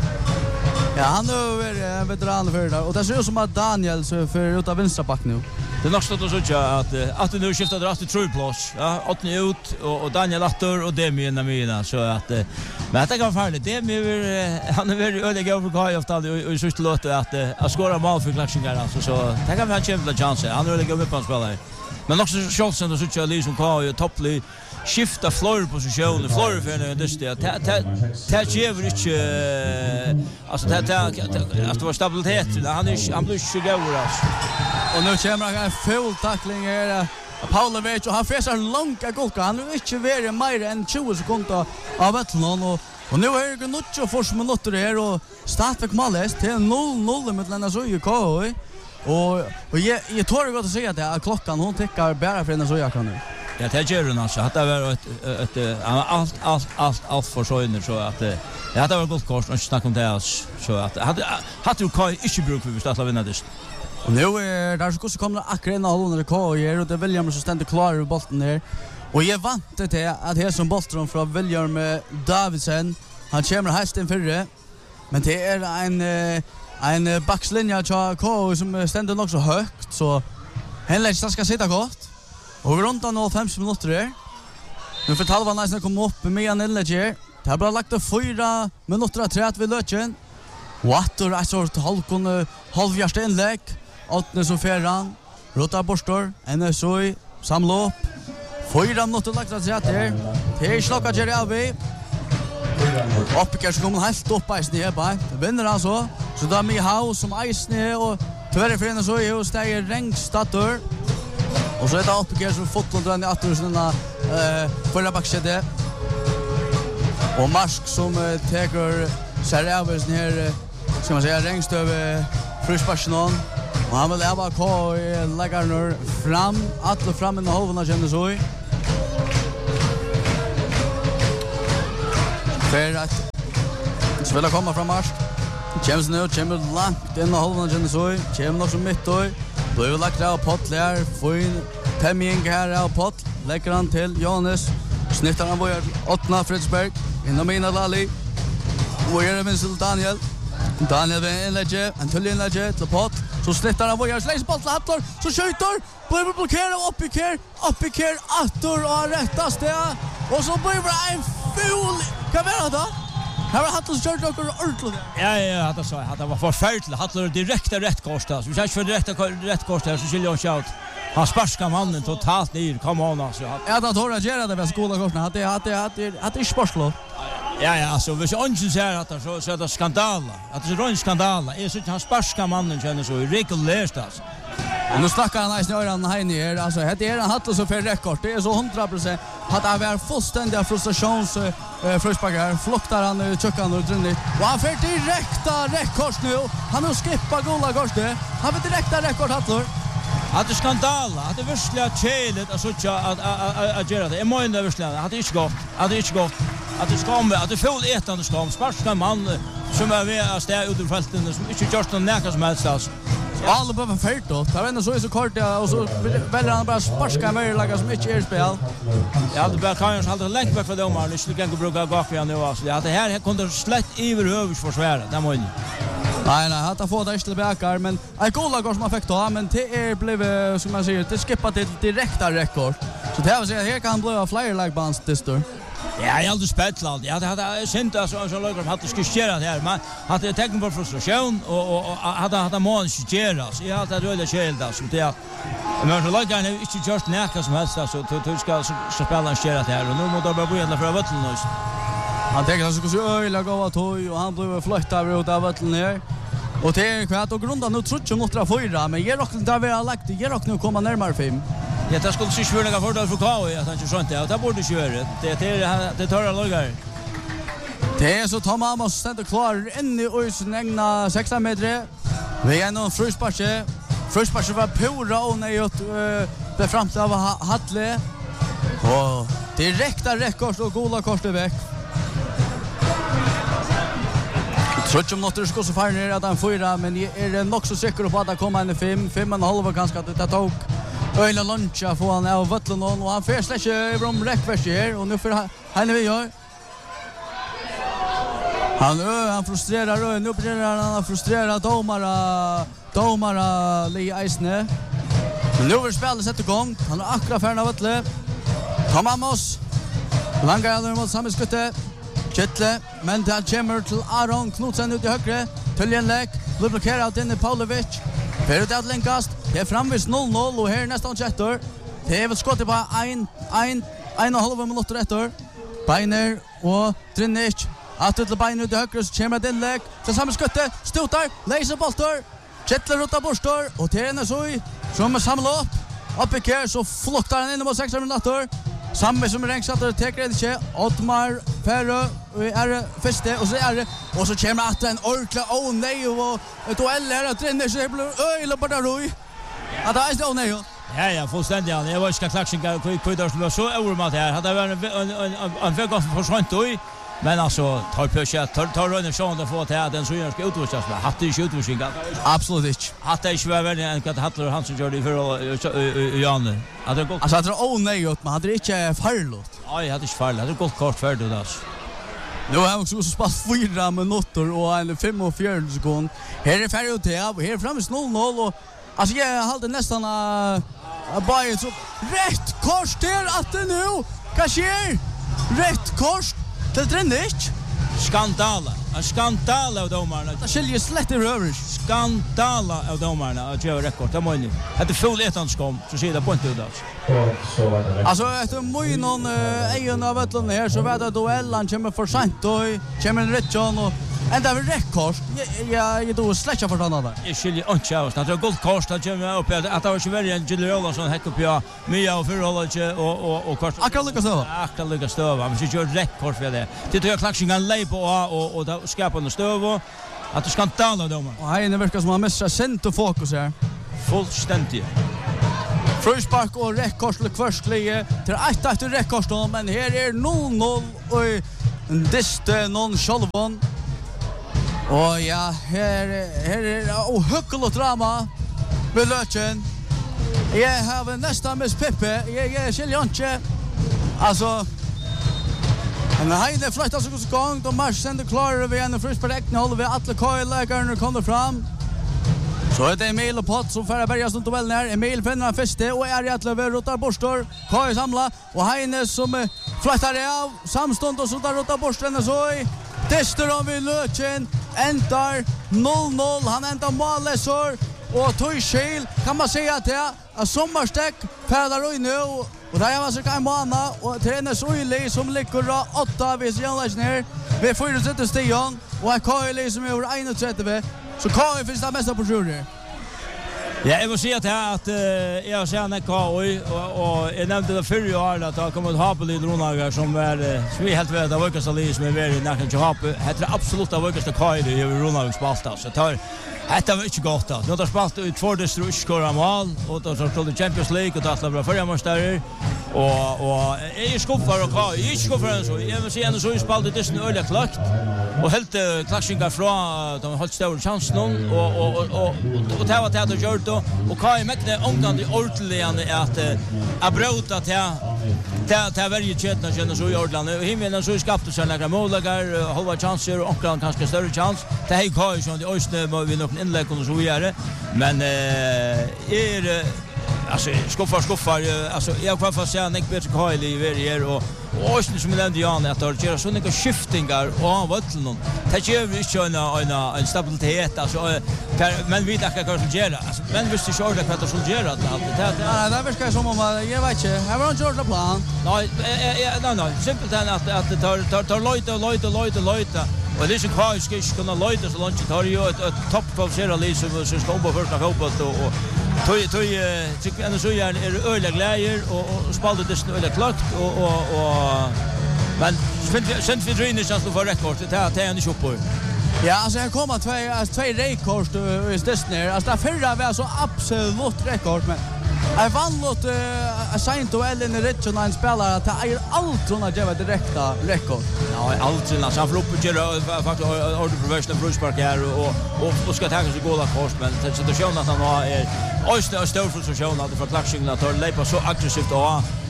Ja, han är en veteran för det och det ser ut som att Daniel så för ut av vänstra back nu. Det är nog stått så att att det nu skiftar rätt till tröjplats. Ja, Ottne ut och, och Daniel åter och Demi in i mina så att men det kan vara farligt. Demi han är väl öliga över Kai ofta och så skulle låta att att skåra mål för klaxingar alltså så det kan vara en kämpa chans. Han är öliga upp på spelare. Men också chansen då så att liksom Kai och topply skifta floor position floor för en det det det ger inte alltså det det att det var stabilitet han är han blir tjugo år och nu kommer en full tackling här Pavlovic och han färsar långa golka han är inte vara mer än tjugo sekunder av Ettlon och och nu är det något så för minuter här och startväck målet till noll noll med den så ju Kai och och jag jag tror det går att säga det att klockan hon tickar bara för den så jag kan nu. Ja, det gör den alltså. Det var ett ett allt allt allt allt för så inne så att ja, det var gott kort och snacka om det så att hade hade du Kai inte bruk för vi starta vinna det. Och nu är där så kommer akkurat en halv under Kai och det William som ständer klar i bollen där. Och jag vant det att det som bollen från William Davidsen. Han kommer hästen förre. Men det är en en backslinje till Kai som ständer också högt så Henrik ska sitta gott. Och runt om fem minuter där. Nu för halva nästan komma upp med en inlägg. Det har bara lagt fyra minuter att trätt vid löchen. Watter är så halvkon halvjärsta inlägg. Ottne så färran. Rota borstor. N S O samlopp. Fyra minuter lagt att trätt där. Det är slockat Jerry Alvi. Uppkär så kommer helt upp i sned bara. Vinner han så. Så Så da med Haus som eisne og tverre for henne så er jo steg Rengstadur. Og så er det oppe her som fotballdragen i atterhusen uh, forrige bakskjedde. Og Marsk som uh, teker seg avhørsen her, uh, skal man säga, Rengstøv uh, frysparsen. Og han vil leve K i leggerne fram, atle fram innen halvene kjenner så i. For at spiller kommer fra Marsk. Kjems nu, kjemmer langt innen halvene kjenner så i. Kjemmer nok som midt og i. Då är vi lagt av pott där, får in Temming här av pott, lägger han till Johannes, snittar han börjar åttna Fredsberg, inom mina Lali, och är det minst till Daniel, Daniel med inlägge, en till inlägge till pott, så snittar han börjar, slänger boll till Hattor, så skjuter, börjar blockera, upp i kär, upp i kär, Hattor och rättas det, och så börjar en ful, kan vara då? Här var Hattor kört och ordentligt. Ja, ja, Hattor sa att det var förfärligt. Hattor direkt rätt kors där. Så vi kanske för direkt rätt kors där så skulle jag shout. Han sparskar mannen totalt ner. Kom on alltså. Ja, då tror jag gör det med skola korsna. Hade hade hade hade inte sportslov. Ja, ja, alltså vi så ingen ser att så så det skandal. Att det är en skandal. Är så han sparskar mannen känner så regulärt alltså. Och nu snackar han nästan öran här nere. Alltså det är en Hattor så för rekord. Det är så hundra procent. Att det är fullständiga frustrations eh frusbackar. Floktar han ut chuckan och drinnit. Och han får direkta rekord nu. Han har skippat gola kors det. Han får direkta rekord Hattor. Att det skandal. Att det verkligen chelet alltså att att att göra det. Är många verkligen. Att det inte gått. Att det inte gått. Att det ska med att det full etande skam. Sparska man som är vid att ställa ut ur fälten som inte görs någon näka som helst alltså. Alla behöver färt då. Det var så är så kort ja, och så väljer han bara sparska mer lagar som inte är spel. Ja, det bara kan ju hålla länge bak för domaren. Det skulle gå bruka gå för nu alltså. Ja, det här kunde slett över huvud försvara. Det måste ni. Nej, nej, han har fått det tillbaka men ett goal som han fick då, men det är blev som man säger, det skippat till direkta rekord. Så det vill säga här kan han bli flyer like bands distor. Ja, jag hade spelat. Jag hade sent alltså så lagar hade skisserat här, men hade tecken på frustration och och hade hade mån skisseras. Jag hade rullat skäl där så det men så lagar han inte just näka som helst så du ska så spela en skisserat här och nu måste jag bara börja för vatten nu. Han tänker att han ska så öla gå att toy och han blev flyttad ut av vatten här. Och det är kvart och grunda nu tror jag måste fyra men ger också där vi har lagt ger också nu komma närmare fem. Ja, det skulle sig svåra för det för K I att han inte sånt det. Det borde köra. Det det det tar alla lagar. Det är så Thomas måste ställa klar in i ösen egna sexton meter. Vi är någon frusparche. Frusparche var pura och nejot det fram till av Hatle. Och direkta rekord och gola kort väck. Tror jag måste ska så far ner att han fyra men är det nog så säker på att det kommer en fem, fem och en halv ganska att det tog. Öjla luncha får han av vattlen och han får släcka över om räckvärs här och nu för han vi gör. Han ö han frustrerar och nu blir han frustrerad domara domara Lee Eisne. Men nu vill spelet sätta igång. Han har akkurat färna av vattlet. Tomamos. Langa eller mot samskutte. Kettle men där kommer till Aron Knutsen ut i högre. Töljenlek blir blockerad in i Paulovic. För det att länkast. Det är framvis noll noll och här nästan chatter. Det är väl skottet på en en en och halv minuter efter. Beiner och Trinich. Att till Beiner ut i högre så kommer det inlägg. Så samma skottet stotar. Laser bollar. Kettle rota borstar och det är så i som samlar upp. Uppe kär så flottar han in mot sex minuter. Samme som Rengsatter teker det ikke. Ottmar Ferro er første, og så er det, og så kommer at en ordentlig å nei, og et duell her at renner seg, blir øyla bare roi. At det er ikke å nei, jo. Ja, ja, fullständigt. Jag var inte klaxingar på på så så övermat här. Hade varit en en en väg för sånt då. Men alltså tar på sig tar tar runt och då får ta den så gör ska utvisas. Hade inte utvisningar. Absolut inte. Hade inte varit väl en att Hattler han som gjorde för Janne. Hade gått. Alltså hade det oh nej gjort, men hade det inte farligt. Nej, hade inte farligt. Hade gått kort för det där. Nu har också så spass fyra minuter och en fem och fjärde sekund. Här är färdigt till av här framme noll noll och alltså jag hade nästan uh, bara så rätt kors till att det nu kan ske. Rätt kors till Trendich. Skandal. En skandal av domarna. Det skiljer slett i rövers. Skandal av domarna att göra rekord. Det måste ni. Det är full etanskom så ser det på inte ut alltså. Alltså efter mycket någon egen av ett här så var det duellen kommer för sent och kommer en Richon och ända vid räckkort. Jag jag då släcka för den där. Jag skiljer inte av oss. Det är guldkort att jag upp att det var inte värre än Gilly Rollansson häck upp ja. Mia och förhållande och och och kort. Akkurat lika stöva. Akkurat lika stöva. Men så gör räckkort för det. Det tror jag klaxingen lej på och och då skapar en stöv att du ska tala domaren. Och här inne verkar som han missar center fokus här. Fullständigt. Fröspark och räckkors till kvarsklige till ett efter räckkors då, men här är noll noll och diste någon självon. Och ja, här här är och huckel och drama med Löchen. Jag har nästan med Peppe. Jag är Kjelljonche. Alltså men här är flyttar så så gång då match sender klar vi en fröspark nu håller vi alla köjlägarna kommer fram. Så är det Emil och Pott som förra börjar stund duellen här. Emil finner den första och är rätt över rotar borstor. Kai samla och Heine som flyttar av samstånd och så där rotar borsten så i testar om vi Löchen ändar noll noll. Han ändar mållösor och tog skil kan man säga att det är sommarstäck färdar nu och där var så kan man och tränar så i som ligger då åtta vid Janlas ner. Vi får ju sätta Stian och Kai som är över einogtrettio. Så Kai finns det mesta på juryn. Ja, jag vill säga att jag att jag har sett en Kai och och jag nämnde det förra året att det kommer att ha på lite Ronagar som är som vi helt vet att våra salis som är väldigt nära till ha. Det är absolut av våra Kai det är Ronagar spalta så tar det var inte gott då. Nu har spalt ut för det strus skora mål och då så skulle Champions League och då skulle vara förra mästare och och är skuffar och Kai är skuffar så jag vill säga en så spalt det är öliga klart och helt klaxingar från de har stor chans nu och och och och det var det att gjort då och Kai mäkte omgående ordentligt att att bråta till ta ta varje chetna känner så i Ordland och himlen så skapte sig några målläggar halva chanser och kanske större chans det är Kai som det östra vi nog inlägg och så vidare men eh är alltså skuffar skuffar alltså jag kan få säga Nick Peter Kyle i varje och och som nämnde Jan att det gör såna skiftingar och vattnen det gör vi inte en en en stabilitet alltså men vi tackar kanske göra alltså men visst det shorta kvart så göra allt det ja det verkar som om jag vet inte har vi gjort plan nej nej nej simpelt att att tar tar tar lite lite lite lite och det är så kvar ska inte kunna lite så långt tar ju ett toppkvalifierad liksom så ska på första fotboll och Tøy tøy tycker ändå så är det öliga glädjer och och spalde det öliga klart och och och men sent vi dröjer chans för rekord det här det är inte uppe. Ja, alltså jag kommer två två rekord i Disney. Alltså det förra var så absolut rekord men jag vann låt uh, assigned och Ellen Richard en spelare att är allt hon har gett direkta rekord. Ja, allt till han får upp och göra faktiskt ordet professional bruspark här och och och ska ta sig goda kort men det så det känns att han har är öster stor för så känns att för klaxingen att det lever så aggressivt och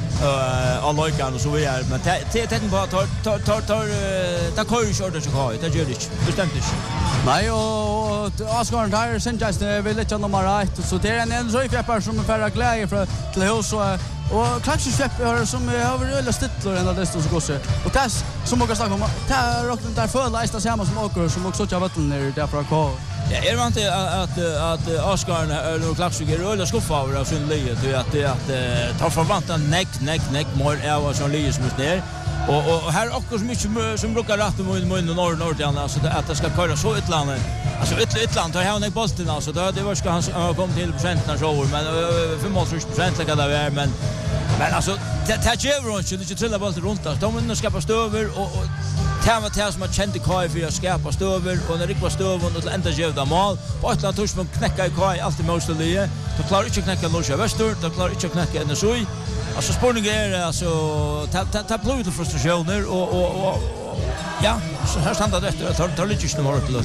eh alla kan så vi är men det tänker på tar tar tar tar ta kör ju ordet så har det gör det bestämt inte. Nej och Oscar där sen just vill inte nummer ett så det är en så kvar som är för glädje för till hus och och kanske släpp har som har ölla stittlor ända det så går så och tas som måste snacka om tar rock den där för lästa samma som åker som också har vatten ner där för K. Ja, är det inte att att Oscar och klassiker ölla skuffa över sin liv till att det att ta förvanta neck neck neck more är så liv som ner. Och och här också så mycket som brukar rätta mot mot norr norr alltså att det ska köra så ett land. Alltså ett ett land har han i bollen alltså det det var ska han kom till procenten så men femtiotre procent lika där är men men alltså det ger runt så det trilla bollen runt där. De måste skapa stöver och och Tama Tama som har känt i Kai för att skapa stöver och när det var stöver och ända gevda mål på ett land tusch man knäcka i Kai alltid mostly då klarar inte knäcka Lusha Väster då klarar inte knäcka en så alltså spårningen är alltså ta ta ta blod och frustrationer och och och ja så här stannar det tar tar lite snart till.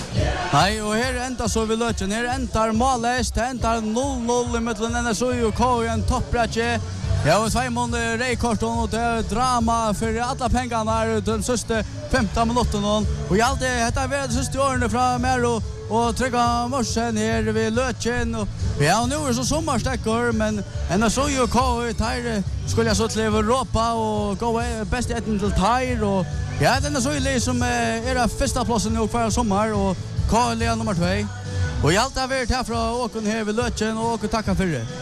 Nej och här ända så vi löter ner äntar mållöst äntar noll noll i mitten den så ju K en topprätte. Ja och Simon Reykoston och det drama för alla pengarna de sista femton minuterna och jag alltid heter det sista åren från Mero och trycka morsen här vid Lötchen och ja nu är det så sommarstäckor men ändå så ju K här skulle jag så till Europa och gå bäst ett till Tyr och ja den är så ju som är det första platsen nu för sommar och K är nummer två och jag alltid har varit här från Åkon här vid Lötchen och åker tacka för det.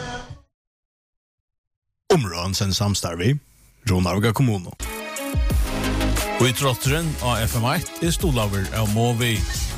Områden sen samstarvi, Ronarga kommuno. Og i trotteren av F M ett er stolaver av Movi.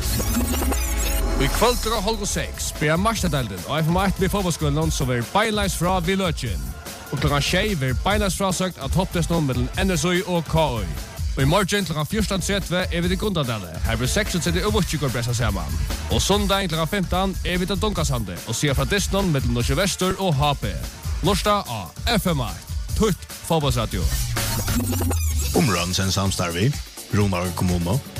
I kvöld og halv og seks blir Marstadalden og F M ett blir fotballskolen som er beinleis fra Villøtjen. Og klokken tjei blir beinleis frasøkt av topptesten mellom N S I og K I. Og i morgen klokken fjorten tretti er vi til Gundadale. Her blir seksogtretti og Vutsjikor pressa sammen. Og søndag klokken femten er vi til Dunkasande og sier fra Disney mellom Norge Vester og H P. Lørsta av F M ett, tutt fotballsradio. Områden sen samstarvi, Ronar kommune.